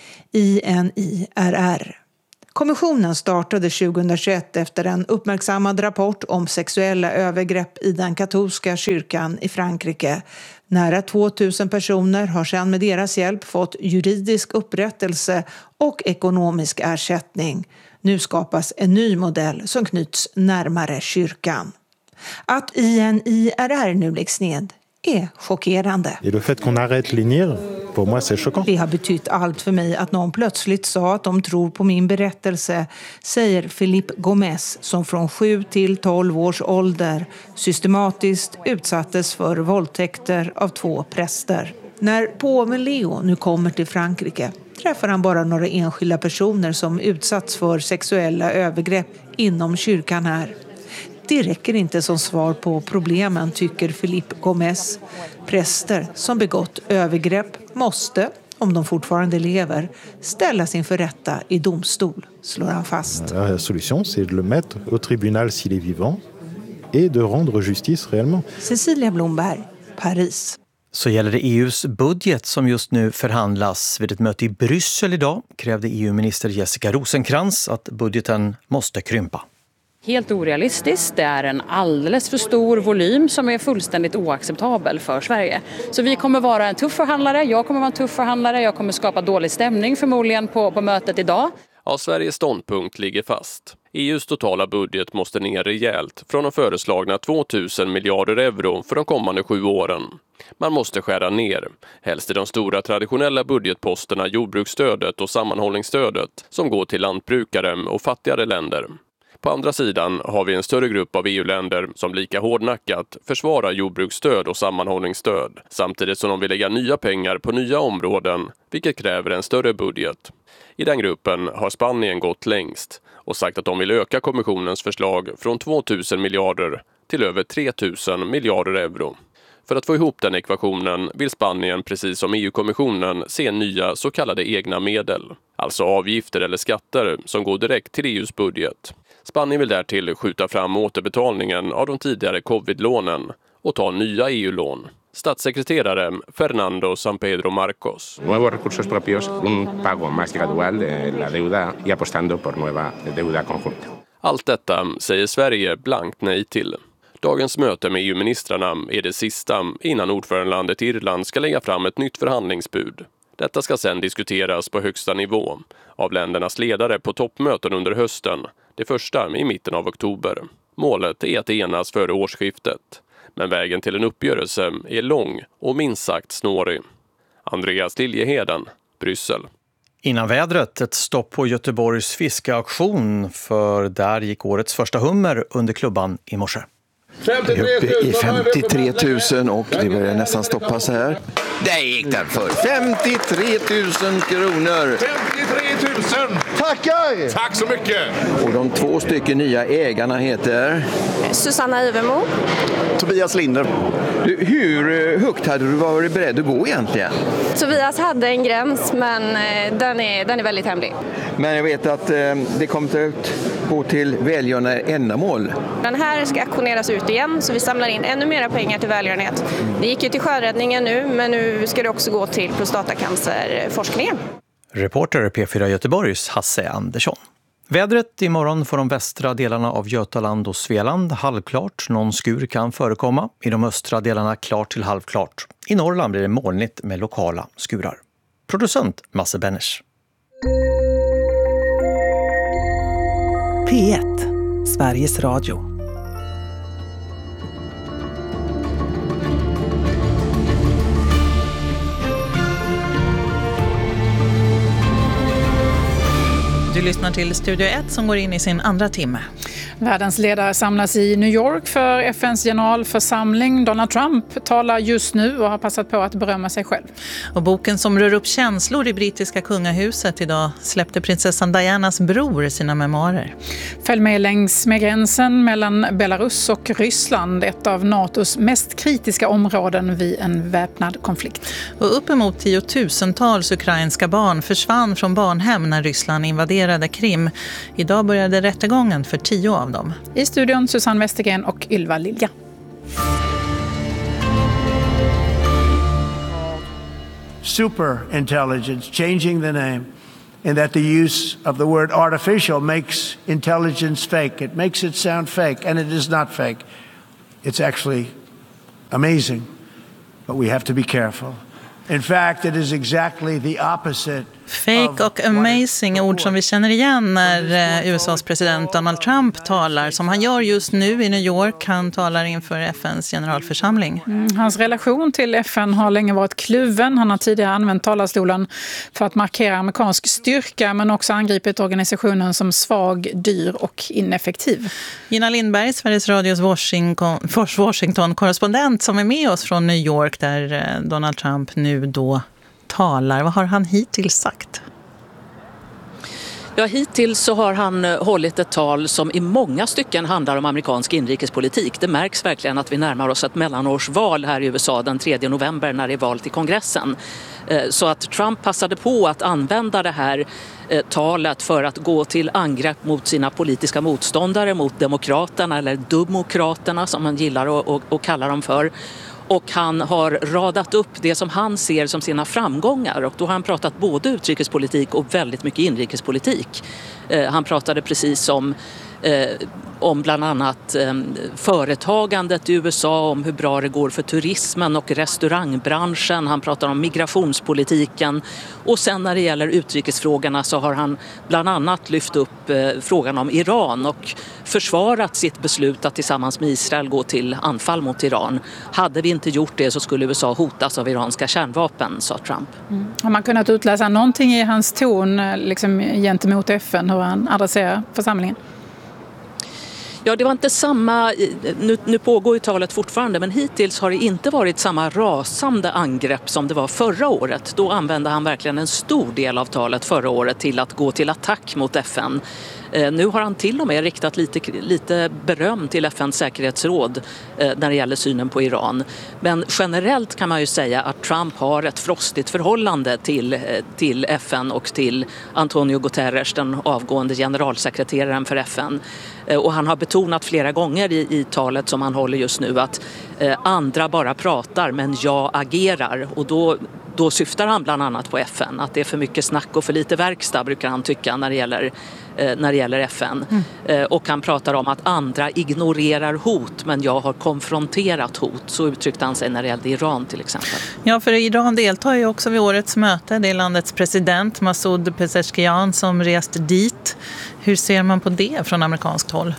S20: INIRR. Kommissionen startade 2021 efter en uppmärksammad rapport om sexuella övergrepp i den katolska kyrkan i Frankrike. Nära 2000 personer har sedan med deras hjälp fått juridisk upprättelse och ekonomisk ersättning. Nu skapas en ny modell som knyts närmare kyrkan. Att INIRR nu läggs ned är chockerande.
S21: Et le fait qu'on arrête l'INIR, pour moi c'est choquant.
S20: Det har betytt allt för mig att någon plötsligt sa att de tror på min berättelse, säger Philippe Gomez som från 7 till 12 års ålder systematiskt utsattes för våldtäkter av 2 präster. När påven Leo nu kommer till Frankrike träffar han bara några enskilda personer som utsatts för sexuella övergrepp inom kyrkan här. Det räcker inte som svar på problemen, tycker Philippe Gomez. Präster som begått övergrepp måste, om de fortfarande lever, ställas inför rätta i domstol, slår han fast.
S21: La solution c'est de le mettre au tribunal s'il est vivant et de rendre justice réellement.
S20: Cecilia Blomberg, Paris.
S8: Så gäller det EUs budget som just nu förhandlas. Vid ett möte i Bryssel idag krävde EU-minister Jessica Rosencrantz att budgeten måste krympa.
S22: Helt orealistiskt. Det är en alldeles för stor volym som är fullständigt oacceptabel för Sverige. Så vi kommer vara en tuff förhandlare. Jag kommer vara en tuff förhandlare. Jag kommer skapa dålig stämning förmodligen på mötet idag.
S23: Ja, Sveriges ståndpunkt ligger fast. EUs totala budget måste ner rejält från de föreslagna 2000 miljarder euro för de kommande 7 åren. Man måste skära ner, helst i de stora traditionella budgetposterna jordbruksstödet och sammanhållningsstödet som går till lantbrukare och fattigare länder. På andra sidan har vi en större grupp av EU-länder som lika hårdnackat försvarar jordbruksstöd och sammanhållningsstöd samtidigt som de vill lägga nya pengar på nya områden, vilket kräver en större budget. I den gruppen har Spanien gått längst och sagt att de vill öka kommissionens förslag från 2000 miljarder till över 3000 miljarder euro. För att få ihop den ekvationen vill Spanien, precis som EU-kommissionen, se nya så kallade egna medel, alltså avgifter eller skatter som går direkt till EUs budget. Spanien vill därtill skjuta fram återbetalningen av de tidigare covid-lånen och ta nya EU-lån. Statssekreterare Fernando San Pedro Marcos.
S24: Nuevos recursos propios, un pago más gradual de la deuda y apostando por nueva deuda conjunta.
S23: Allt detta säger Sverige blankt nej till. Dagens möte med EU-ministrarna är det sista innan ordförandelandet Irland ska lägga fram ett nytt förhandlingsbud. Detta ska sedan diskuteras på högsta nivå av ländernas ledare på toppmöten under hösten, det första i mitten av oktober. Målet är att enas före årsskiftet, men vägen till en uppgörelse är lång och minst sagt snårig. Andreas Liljeheden, Bryssel.
S8: Innan vädret, ett stopp på Göteborgs fiskeauktion, för där gick årets första hummer under klubban i morse.
S10: Vi är uppe i 53 000 och det börjar nästan stoppas här. Där gick den för 53 000 kronor.
S25: 53 000!
S10: Tackar!
S25: Tack så mycket!
S10: Och de 2 stycken nya ägarna heter?
S26: Susanna Ivermo.
S10: Tobias Linder. Hur högt hade du varit beredd att gå egentligen?
S26: Tobias hade en gräns, men den är väldigt hemlig.
S10: Men jag vet att det kommer att gå till välgörande ändamål.
S26: Den här ska auktioneras ut igen, så vi samlar in ännu mer pengar till välgörenhet. Det gick ju till sjöräddningen nu, men nu ska det också gå till prostatacancerforskningen.
S8: Reporter P4 Göteborgs Hasse Andersson. Vädret imorgon för de västra delarna av Götaland och Svealand halvklart. Någon skur kan förekomma. I de östra delarna klart till halvklart. I Norrland blir det molnigt med lokala skurar. Producent Masse Benners.
S1: P1, Sveriges Radio.
S2: Du lyssnar till Studio 1 som går in i sin andra timme.
S4: Världens ledare samlas i New York för FNs generalförsamling. Donald Trump talar just nu och har passat på att berömma sig själv.
S2: Och boken som rör upp känslor i brittiska kungahuset idag släppte prinsessan Dianas bror sina memoarer.
S4: Följ med längs med gränsen mellan Belarus och Ryssland, ett av NATOs mest kritiska områden vid en väpnad konflikt.
S2: Och uppemot 10,000-tals ukrainska barn försvann från barnhem när Ryssland invaderade Krim. Idag började rättegången för 10 av dem.
S4: I studion Susanne Westergren och Ylva Lilja.
S18: Superintelligence, changing the name, and that the use of the word artificial makes intelligence fake. It makes it sound fake, and it is not fake. It's actually amazing, but we have to be careful. In fact, it is exactly the opposite.
S2: Fake och amazing, ord som vi känner igen när USAs president Donald Trump talar, som han gör just nu i New York. Han talar inför FNs generalförsamling.
S4: Hans relation till FN har länge varit kluven. Han har tidigare använt talarstolen för att markera amerikansk styrka, men också angripit organisationen som svag, dyr och ineffektiv.
S2: Gina Lindberg, Sveriges Radios Washington-korrespondent, som är med oss från New York där Donald Trump nu då talar. Vad har han hittills sagt?
S9: Ja, hittills så har han hållit ett tal som i många stycken handlar om amerikansk inrikespolitik. Det märks verkligen att vi närmar oss ett mellanårsval här i USA den 3 november när det är val till kongressen. Så att Trump passade på att använda det här talet för att gå till angrepp mot sina politiska motståndare, mot demokraterna eller demokraterna som man gillar att kalla dem för. Och han har radat upp det som han ser som sina framgångar. Och då har han pratat både utrikespolitik och väldigt mycket inrikespolitik. Han pratade precis om bland annat företagandet i USA, om hur bra det går för turismen och restaurangbranschen. Han pratar om migrationspolitiken. Och sen när det gäller utrikesfrågorna så har han bland annat lyft upp frågan om Iran och försvarat sitt beslut att tillsammans med Israel gå till anfall mot Iran. Hade vi inte gjort det så skulle USA hotas av iranska kärnvapen, sa Trump.
S4: Har man kunnat utläsa någonting i hans ton liksom, gentemot FN, hur han adresserar församlingen?
S9: Ja, det var inte samma, nu pågår ju talet fortfarande, men hittills har det inte varit samma rasande angrepp som det var förra året. Då använde han verkligen en stor del av talet förra året till att gå till attack mot FN. Nu har han till och med riktat lite beröm till FNs säkerhetsråd när det gäller synen på Iran. Men generellt kan man ju säga att Trump har ett frostigt förhållande till FN och till Antonio Guterres, den avgående generalsekreteraren för FN. Och han har betonat flera gånger i talet som han håller just nu att andra bara pratar men jag agerar. Och då syftar han bland annat på FN. Att det är för mycket snack och för lite verkstad brukar han tycka när det gäller FN. Och han pratar om att andra ignorerar hot men jag har konfronterat hot. Så uttryckte han sig när det gällde Iran till exempel.
S2: Ja, för Iran deltar ju också vid årets möte. Det är landets president Masoud Pezeshkian som rest dit. Hur ser man på det från amerikanskt håll?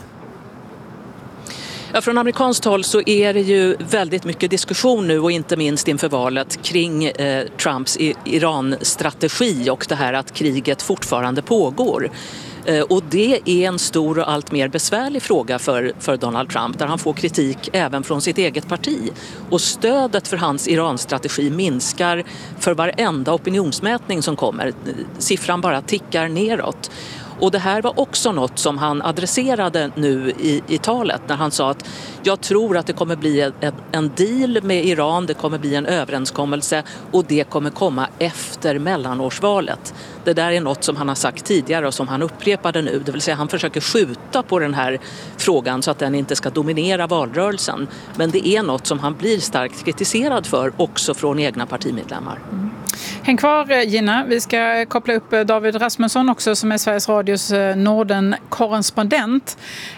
S9: Ja, från amerikanskt håll så är det ju väldigt mycket diskussion nu och inte minst inför valet kring Trumps Iran-strategi och det här att kriget fortfarande pågår. Och det är en stor och allt mer besvärlig fråga för Donald Trump där han får kritik även från sitt eget parti. Och stödet för hans Iran-strategi minskar för varenda opinionsmätning som kommer. Siffran bara tickar neråt. Och det här var också något som han adresserade nu i talet när han sa att jag tror att det kommer bli en deal med Iran, det kommer bli en överenskommelse och det kommer komma efter mellanårsvalet. Det där är något som han har sagt tidigare och som han upprepade nu, det vill säga han försöker skjuta på den här frågan så att den inte ska dominera valrörelsen. Men det är något som han blir starkt kritiserad för också från egna partimedlemmar.
S4: Häng kvar Gina, vi ska koppla upp David Rasmusson också som är Sveriges Radios Norden-korrespondent.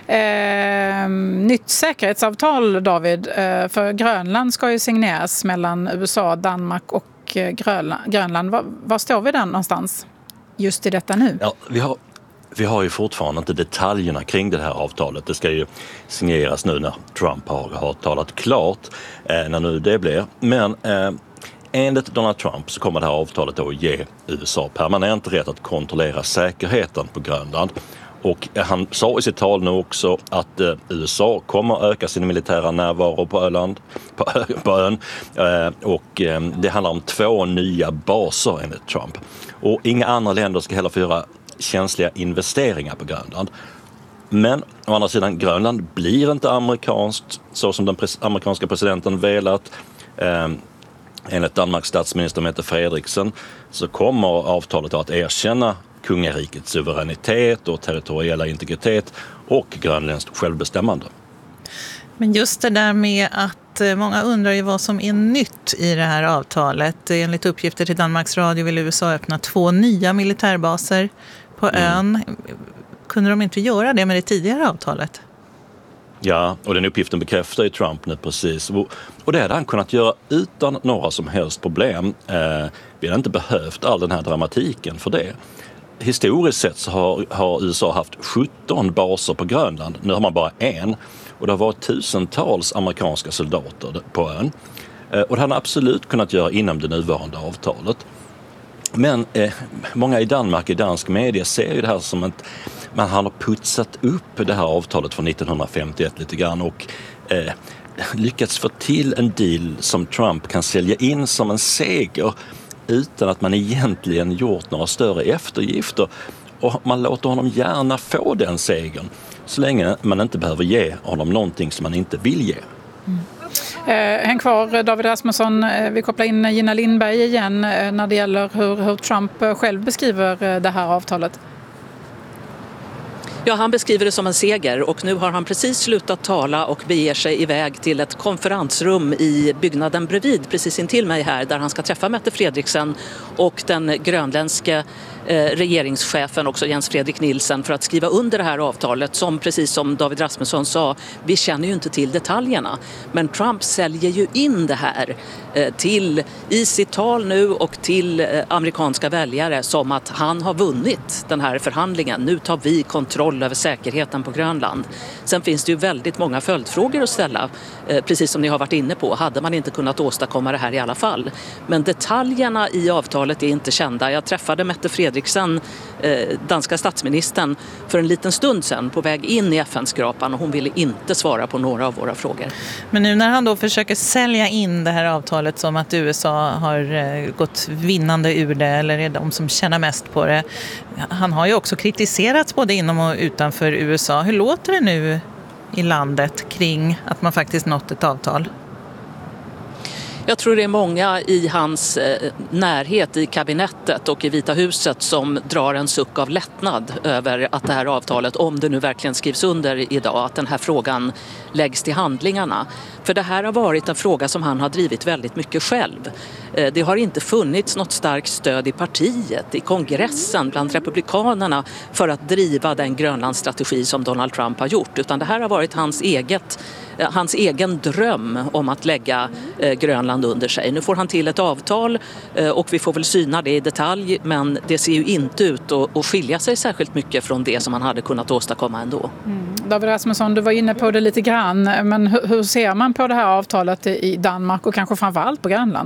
S4: Nytt säkerhetsavtal David, för Grönland ska ju signeras mellan USA, Danmark och Grönland. Var står vi där någonstans just i detta nu?
S8: Ja, vi har
S3: vi har ju fortfarande inte detaljerna kring det här avtalet. Det ska ju signeras nu när Trump har talat klart, när nu det blir. Men enligt Donald Trump så kommer det här avtalet att ge USA permanent rätt att kontrollera säkerheten på Grönland. Och han sa i sitt tal nu också att USA kommer öka sin militära närvaro på ön. Och det handlar om 2 nya baser enligt Trump. Och inga andra länder ska heller få göra känsliga investeringar på Grönland. Men å andra sidan, Grönland blir inte amerikanskt så som den amerikanska presidenten velat. Enligt Danmarks statsminister Mette Frederiksen så kommer avtalet att erkänna kungarikets suveränitet och territoriella integritet och grönländskt självbestämmande.
S2: Men just det där med att många undrar ju vad som är nytt i det här avtalet. Enligt uppgifter till Danmarks Radio vill USA öppna 2 nya militärbaser på ön. Kunde de inte göra det med det tidigare avtalet?
S3: Ja, och den uppgiften bekräftar ju Trump nu precis. Och det hade han kunnat göra utan några som helst problem. Vi hade inte behövt all den här dramatiken för det. Historiskt sett så har USA haft 17 baser på Grönland. Nu har man bara 1. Och det har varit tusentals amerikanska soldater på ön. Och det hade absolut kunnat göra inom det nuvarande avtalet. Men många i dansk media ser ju det här som att man har putsat upp det här avtalet från 1951 lite grann och lyckats få till en deal som Trump kan sälja in som en seger utan att man egentligen gjort några större eftergifter. Och man låter honom gärna få den segern så länge man inte behöver ge honom någonting som man inte vill ge.
S4: Häng kvar, David Rasmusson. Vi kopplar in Gina Lindberg igen när det gäller hur Trump själv beskriver det här avtalet.
S9: Ja, han beskriver det som en seger och nu har han precis slutat tala och beger sig iväg till ett konferensrum i byggnaden bredvid, precis intill mig här, där han ska träffa Mette Frederiksen och den grönländska regeringschefen, också Jens Fredrik Nielsen, för att skriva under det här avtalet som, precis som David Rasmusson sa, vi känner ju inte till detaljerna. Men Trump säljer ju in det här i sitt tal nu och till amerikanska väljare som att han har vunnit den här förhandlingen. Nu tar vi kontroll över säkerheten på Grönland. Sen finns det ju väldigt många följdfrågor att ställa, precis som ni har varit inne på. Hade man inte kunnat åstadkomma det här i alla fall? Men detaljerna i avtalet är inte kända. Jag träffade Mette Frederiksen, danska statsministern, för en liten stund sedan på väg in i FN-skrapan och hon ville inte svara på några av våra frågor.
S2: Men nu när han då försöker sälja in det här avtalet som att USA har gått vinnande ur det, eller är de som tjänar mest på det. Han har ju också kritiserats både inom och utanför USA. Hur låter det nu i landet kring att man faktiskt nått ett avtal?
S9: Jag tror det är många i hans närhet i kabinettet och i Vita huset som drar en suck av lättnad över att det här avtalet, om det nu verkligen skrivs under idag, att den här frågan läggs till handlingarna. För det här har varit en fråga som han har drivit väldigt mycket själv. Det har inte funnits något starkt stöd i partiet, i kongressen, bland republikanerna för att driva den Grönlandsstrategi som Donald Trump har gjort. Utan det här har varit hans egen dröm om att lägga Grönland under sig. Nu får han till ett avtal och vi får väl syna det i detalj, men det ser ju inte ut att skilja sig särskilt mycket från det som han hade kunnat åstadkomma ändå.
S4: David Rasmusson, du var inne på det lite grann, men hur ser man på det här avtalet i Danmark och kanske framförallt på Grönland?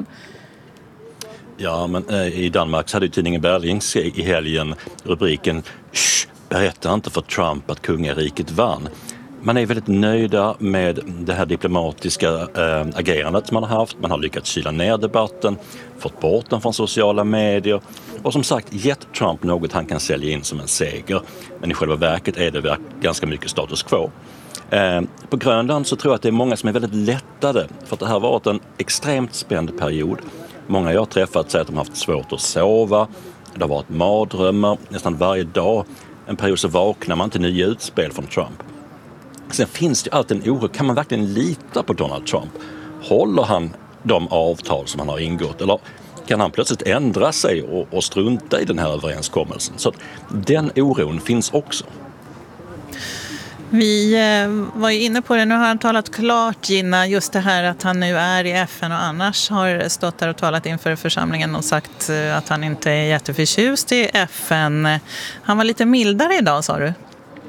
S3: Ja, men i Danmark hade ju tidningen Berlingske i helgen rubriken "Berätta inte för Trump att kungariket vann". Man är väldigt nöjda med det här diplomatiska agerandet man har haft. Man har lyckats kyla ner debatten, fått bort den från sociala medier och som sagt gett Trump något han kan sälja in som en seger. Men i själva verket är det ganska mycket status quo. På Grönland så tror jag att det är många som är väldigt lättade för att det här har varit en extremt spänd period. Många jag har träffat säger att de har haft svårt att sova. Det har varit mardrömmar nästan varje dag. En period så vaknar man till nya utspel från Trump. Sen finns det alltid en oro. Kan man verkligen lita på Donald Trump? Håller han de avtal som han har ingått? Eller kan han plötsligt ändra sig och strunta i den här överenskommelsen? Så att den oron finns också.
S2: Vi var ju inne på det, nu har han talat klart, Gina, just det här att han nu är i FN och annars har stått där och talat inför församlingen och sagt att han inte är jätteförtjust i FN. Han var lite mildare idag, sa du?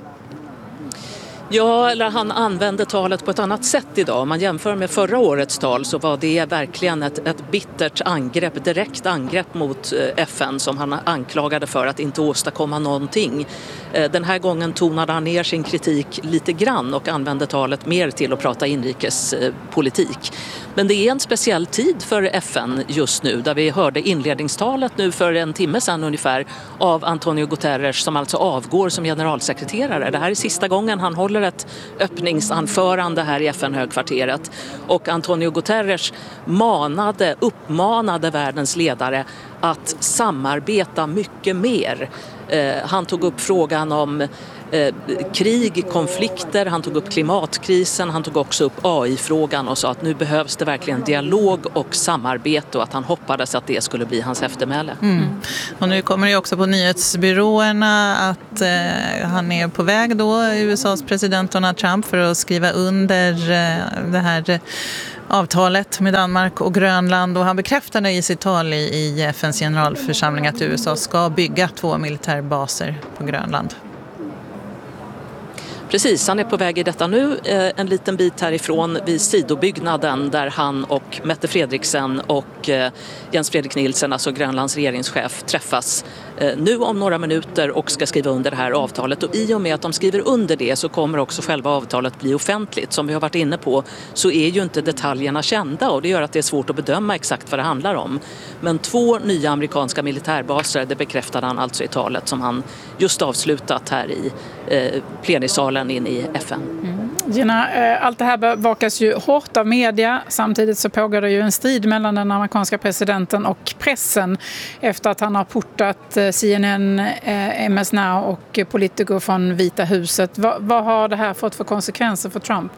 S9: Ja, eller han använde talet på ett annat sätt idag. Om man jämför med förra årets tal så var det verkligen ett bittert angrepp, direkt angrepp mot FN som han anklagade för att inte åstadkomma någonting. Den här gången tonade han ner sin kritik lite grann och använde talet mer till att prata inrikespolitik. Men det är en speciell tid för FN just nu, där vi hörde inledningstalet nu för en timme sedan ungefär av Antonio Guterres som alltså avgår som generalsekreterare. Det här är sista gången han håller ett öppningsanförande här i FN-högkvarteret. Och Antonio Guterres uppmanade världens ledare att samarbeta mycket mer. Han tog upp frågan om krig, konflikter, han tog upp klimatkrisen, han tog också upp AI-frågan och sa att nu behövs det verkligen dialog och samarbete och att han hoppades att det skulle bli hans eftermäle.
S2: Och nu kommer det också på nyhetsbyråerna att han är på väg då, USAs president Donald Trump, för att skriva under det här avtalet med Danmark och Grönland, och han bekräftade i sitt tal i FNs generalförsamling att USA ska bygga 2 militärbaser på Grönland.
S9: Precis, han är på väg i detta nu, en liten bit härifrån vid sidobyggnaden där han och Mette Fredriksen och Jens Fredrik Nielsen, alltså Grönlands regeringschef, träffas nu om några minuter och ska skriva under det här avtalet. Och i och med att de skriver under det så kommer också själva avtalet bli offentligt. Som vi har varit inne på så är ju inte detaljerna kända och det gör att det är svårt att bedöma exakt vad det handlar om. Men 2 nya amerikanska militärbaser, det bekräftade han alltså i talet som han just avslutat här i plenisalen in i FN.
S4: Gina, allt det här bevakas ju hårt av media. Samtidigt så pågår det ju en strid mellan den amerikanska presidenten och pressen efter att han har portat CNN, MS Now och Politico från Vita huset. Vad har det här fått för konsekvenser för Trump?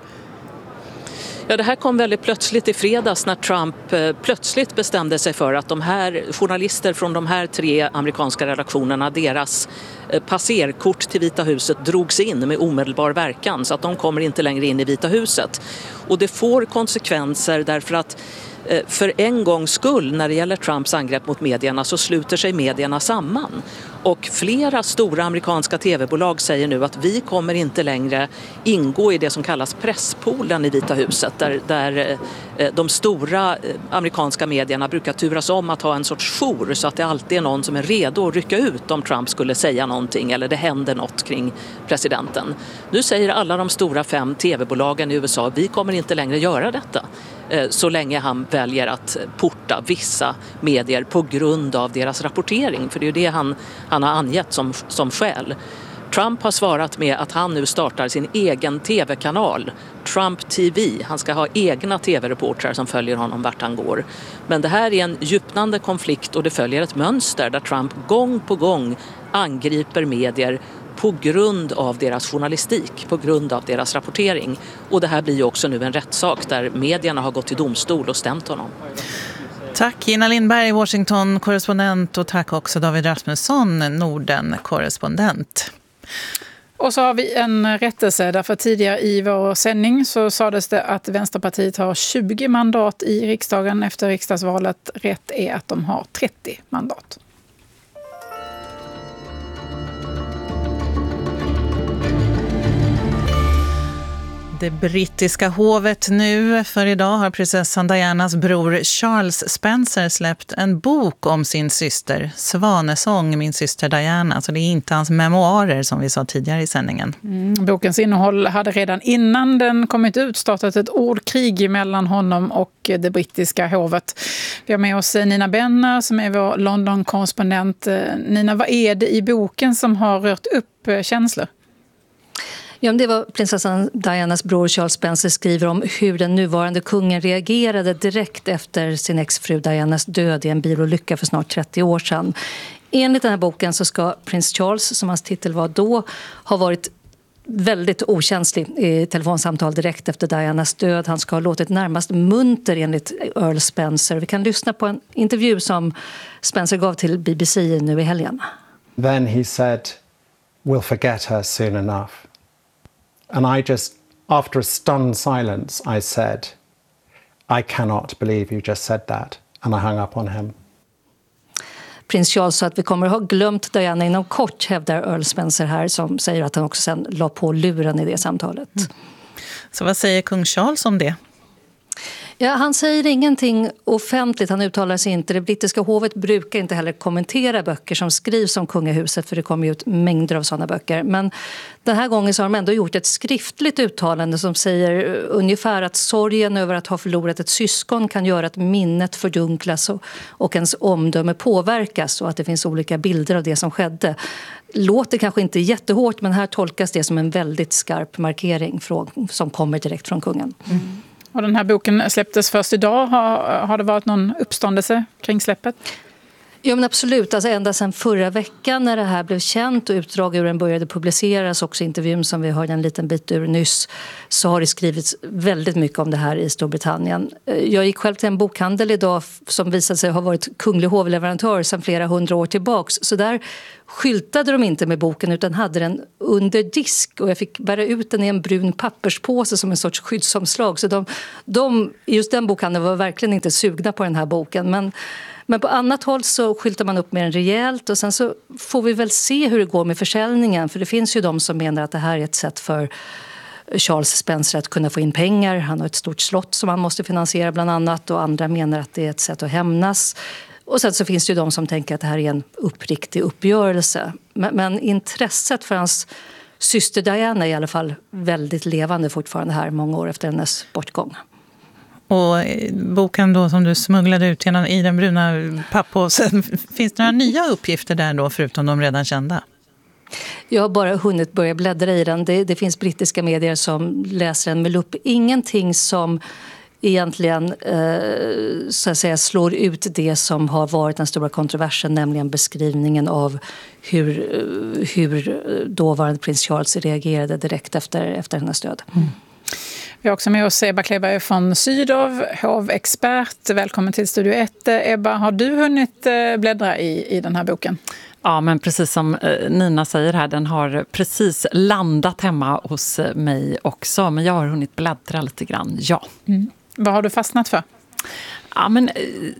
S9: Ja, det här kom väldigt plötsligt i fredags när Trump plötsligt bestämde sig för att de här journalister från de här 3 amerikanska redaktionerna, deras passerkort till Vita huset drogs in med omedelbar verkan så att de kommer inte längre in i Vita huset. Och det får konsekvenser därför att för en gångs skull när det gäller Trumps angrepp mot medierna så sluter sig medierna samman. Och flera stora amerikanska tv-bolag säger nu att vi kommer inte längre ingå i det som kallas presspoolen i Vita huset där de stora amerikanska medierna brukar turas om att ha en sorts jour så att det alltid är någon som är redo att rycka ut om Trump skulle säga någonting eller det händer något kring presidenten. Nu säger alla de stora 5 tv-bolagen i USA vi kommer inte längre göra detta så länge han väljer att porta vissa medier på grund av deras rapportering. För det är ju det han har angett som skäl. Trump har svarat med att han nu startar sin egen tv-kanal, Trump TV. Han ska ha egna tv-reportrar som följer honom vart han går. Men det här är en djupnande konflikt och det följer ett mönster där Trump gång på gång angriper medier på grund av deras journalistik, på grund av deras rapportering. Och det här blir ju också nu en rättssak där medierna har gått till domstol och stämt honom.
S2: Tack Gina Lindberg, Washington-korrespondent, och tack också David Rasmusson, Norden-korrespondent.
S4: Och så har vi en rättelse, därför tidigare i vår sändning så sades det att Vänsterpartiet har 20 mandat i riksdagen efter riksdagsvalet. Rätt är att de har 30 mandat.
S2: Det brittiska hovet nu, för idag har prinsessan Dianas bror Charles Spencer släppt en bok om sin syster, Svanesång, min syster Diana. Så det är inte hans memoarer som vi sa tidigare i sändningen.
S4: Bokens innehåll hade redan innan den kommit ut startat ett ordkrig mellan honom och det brittiska hovet. Vi har med oss Nina Benner som är vår London-korrespondent. Nina, vad är det i boken som har rört upp känslor?
S5: Ja, det var prinsessan Dianas bror Charles Spencer skriver om hur den nuvarande kungen reagerade direkt efter sin exfru Dianas död i en bilolycka för snart 30 år sedan. Enligt den här boken så ska prins Charles, som hans titel var då, ha varit väldigt okänslig i telefonsamtal direkt efter Dianas död. Han ska ha låtit närmast munter enligt Earl Spencer. Vi kan lyssna på en intervju som Spencer gav till BBC nu i helgen.
S6: Then he said, "We'll forget her soon enough." And I just, after a stunned silence, I said, I cannot believe you just said that. And I hung up on him.
S5: Prins Charles sa att vi kommer att ha glömt Diana inom kort, hävdar Earl Spencer här, som säger att han också sen la på luren i det samtalet.
S2: Så vad säger kung Charles om det?
S5: Ja, han säger ingenting offentligt, han uttalar sig inte. Det brittiska hovet brukar inte heller kommentera böcker som skrivs om kungahuset, för det kommer ju ut mängder av sådana böcker. Men den här gången så har de ändå gjort ett skriftligt uttalande som säger ungefär att sorgen över att ha förlorat ett syskon kan göra att minnet fördunklas och ens omdöme påverkas, och att det finns olika bilder av det som skedde. Låter kanske inte jättehårt, men här tolkas det som en väldigt skarp markering som kommer direkt från kungen.
S4: Mm. Och den här boken släpptes först idag. Har det varit någon uppståndelse kring släppet?
S5: Ja, men absolut. Alltså ända sedan förra veckan när det här blev känt och utdrag ur den började publiceras, också intervjun som vi hörde en liten bit ur nyss, så har det skrivits väldigt mycket om det här i Storbritannien. Jag gick själv till en bokhandel idag som visade sig ha varit kunglig hovleverantör sedan flera 100 år tillbaks. Så där skyltade de inte med boken utan hade den under disk, och jag fick bära ut den i en brun papperspåse som en sorts skyddsomslag. Så just den bokhandeln var verkligen inte sugna på den här boken, men på annat håll så skyltar man upp mer än rejält, och sen så får vi väl se hur det går med försäljningen, för det finns ju de som menar att det här är ett sätt för Charles Spencer att kunna få in pengar. Han har ett stort slott som han måste finansiera bland annat, och andra menar att det är ett sätt att hämnas. Och sen så finns det ju de som tänker att det här är en uppriktig uppgörelse. Men intresset för hans syster Diana är i alla fall väldigt levande fortfarande här många år efter hennes bortgång.
S2: Och boken då som du smugglade ut i den bruna pappåsen, finns det några nya uppgifter där då förutom de redan kända?
S5: Jag har bara hunnit börja bläddra i den. Det finns brittiska medier som läser den med lupp. Ingenting som egentligen så att säga slår ut det som har varit den stora kontroversen, nämligen beskrivningen av hur dåvarande prins Charles reagerade direkt efter hennes död.
S4: Mm. Vi har också med oss Ebba Kleberg från Sydow, hovexpert. Välkommen till Studio 1. Ebba, har du hunnit bläddra i den här boken?
S7: Ja, men precis som Nina säger här, den har precis landat hemma hos mig också. Men jag har hunnit bläddra lite grann, ja.
S4: Mm. Vad har du fastnat för?
S7: Ja, men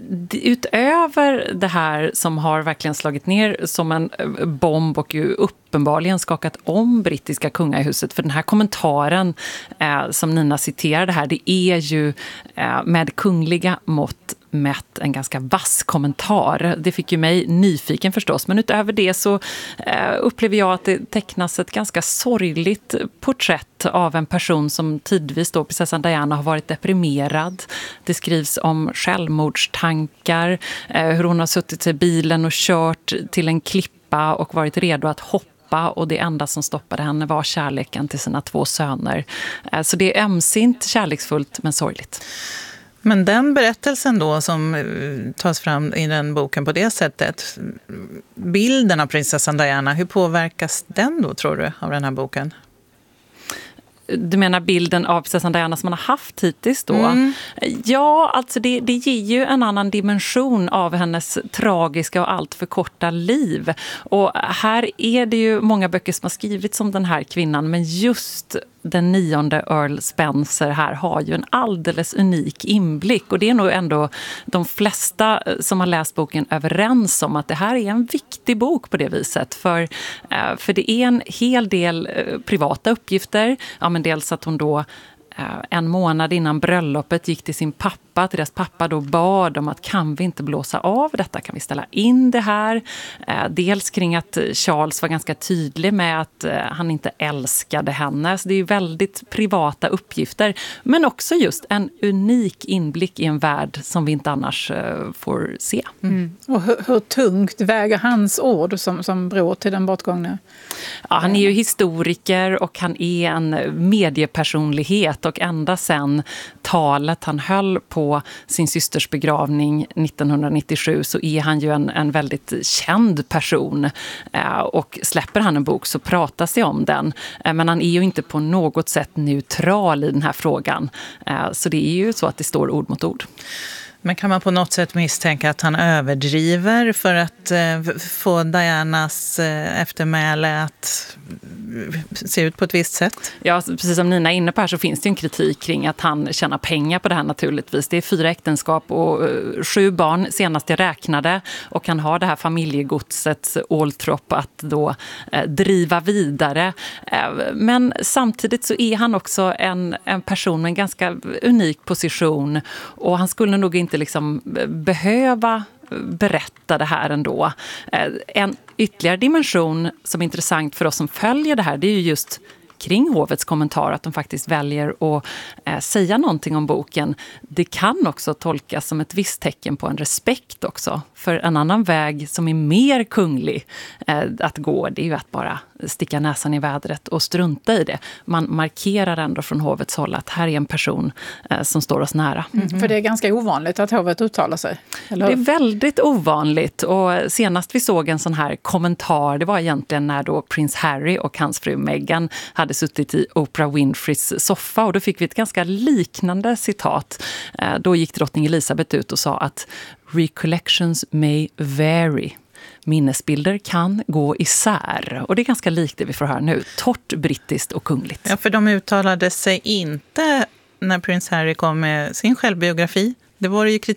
S7: utöver det här som har verkligen slagit ner som en bomb och ju uppenbarligen skakat om brittiska kungahuset, för den här kommentaren som Nina citerade här, det är ju med kungliga mått mätt en ganska vass kommentar. Det fick ju mig nyfiken förstås, men utöver det så upplever jag att det tecknas ett ganska sorgligt porträtt av en person som tidvis då, prinsessan Diana, har varit deprimerad. Det skrivs om självmordstankar, hur hon har suttit i bilen och kört till en klippa och varit redo att hoppa, och det enda som stoppade henne var kärleken till sina 2 söner. Så det är ömsint, kärleksfullt men sorgligt.
S2: Men den berättelsen då som tas fram i den boken på det sättet, bilden av prinsessan Diana, hur påverkas den då, tror du, av den här boken?
S7: Du menar bilden av prinsessan Diana som man har haft hittills då? Mm. Ja, alltså det ger ju en annan dimension av hennes tragiska och allt för korta liv. Och här är det ju många böcker som har skrivits om den här kvinnan, men just den 9:e Earl Spencer här har ju en alldeles unik inblick, och det är nog ändå de flesta som har läst boken överens om att det här är en viktig bok på det viset, för det är en hel del privata uppgifter. Ja, men dels att hon då en månad innan bröllopet gick till sin pappa, till deras pappa då bad om att kan vi inte blåsa av detta, kan vi ställa in det här. Dels kring att Charles var ganska tydlig med att han inte älskade henne, så det är ju väldigt privata uppgifter, men också just en unik inblick i en värld som vi inte annars får se.
S4: Mm. Och hur tungt väger hans ord som bror till den bortgångna?
S7: Ja, han är ju historiker och han är en mediepersonlighet, och ända sen talet han höll på sin systers begravning 1997 så är han ju en väldigt känd person, och släpper han en bok så pratas det om den, men han är ju inte på något sätt neutral i den här frågan, så det är ju så att det står ord mot ord.
S2: Men kan man på något sätt misstänka att han överdriver för att få Dianas eftermäle att se ut på ett visst sätt?
S7: Ja, precis som Nina är inne på här så finns det en kritik kring att han tjänar pengar på det här naturligtvis. Det är 4 äktenskap och 7 barn senast jag räknade, och han har det här familjegodset Altrop att då driva vidare. Men samtidigt så är han också en person med en ganska unik position, och han skulle nog inte liksom behöva berätta det här ändå. En ytterligare dimension som är intressant för oss som följer det här, det är ju just kring hovets kommentar, att de faktiskt väljer att säga någonting om boken. Det kan också tolkas som ett visst tecken på en respekt också. För en annan väg som är mer kunglig att gå, det är ju att bara sticka näsan i vädret och strunta i det. Man markerar ändå från hovets håll att här är en person som står oss nära.
S4: För det är ganska ovanligt att hovet uttalar sig, eller?
S7: Det är väldigt ovanligt, och senast vi såg en sån här kommentar, det var egentligen när då prins Harry och hans fru Meghan hade suttit i Oprah Winfreys soffa, och då fick vi ett ganska liknande citat. Då gick drottning Elizabeth ut och sa att recollections may vary. Minnesbilder kan gå isär. Och det är ganska likt det vi får höra nu. Torrt, brittiskt och kungligt.
S2: Ja, för de uttalade sig inte när prins Harry kom med sin självbiografi. Det var ju kritik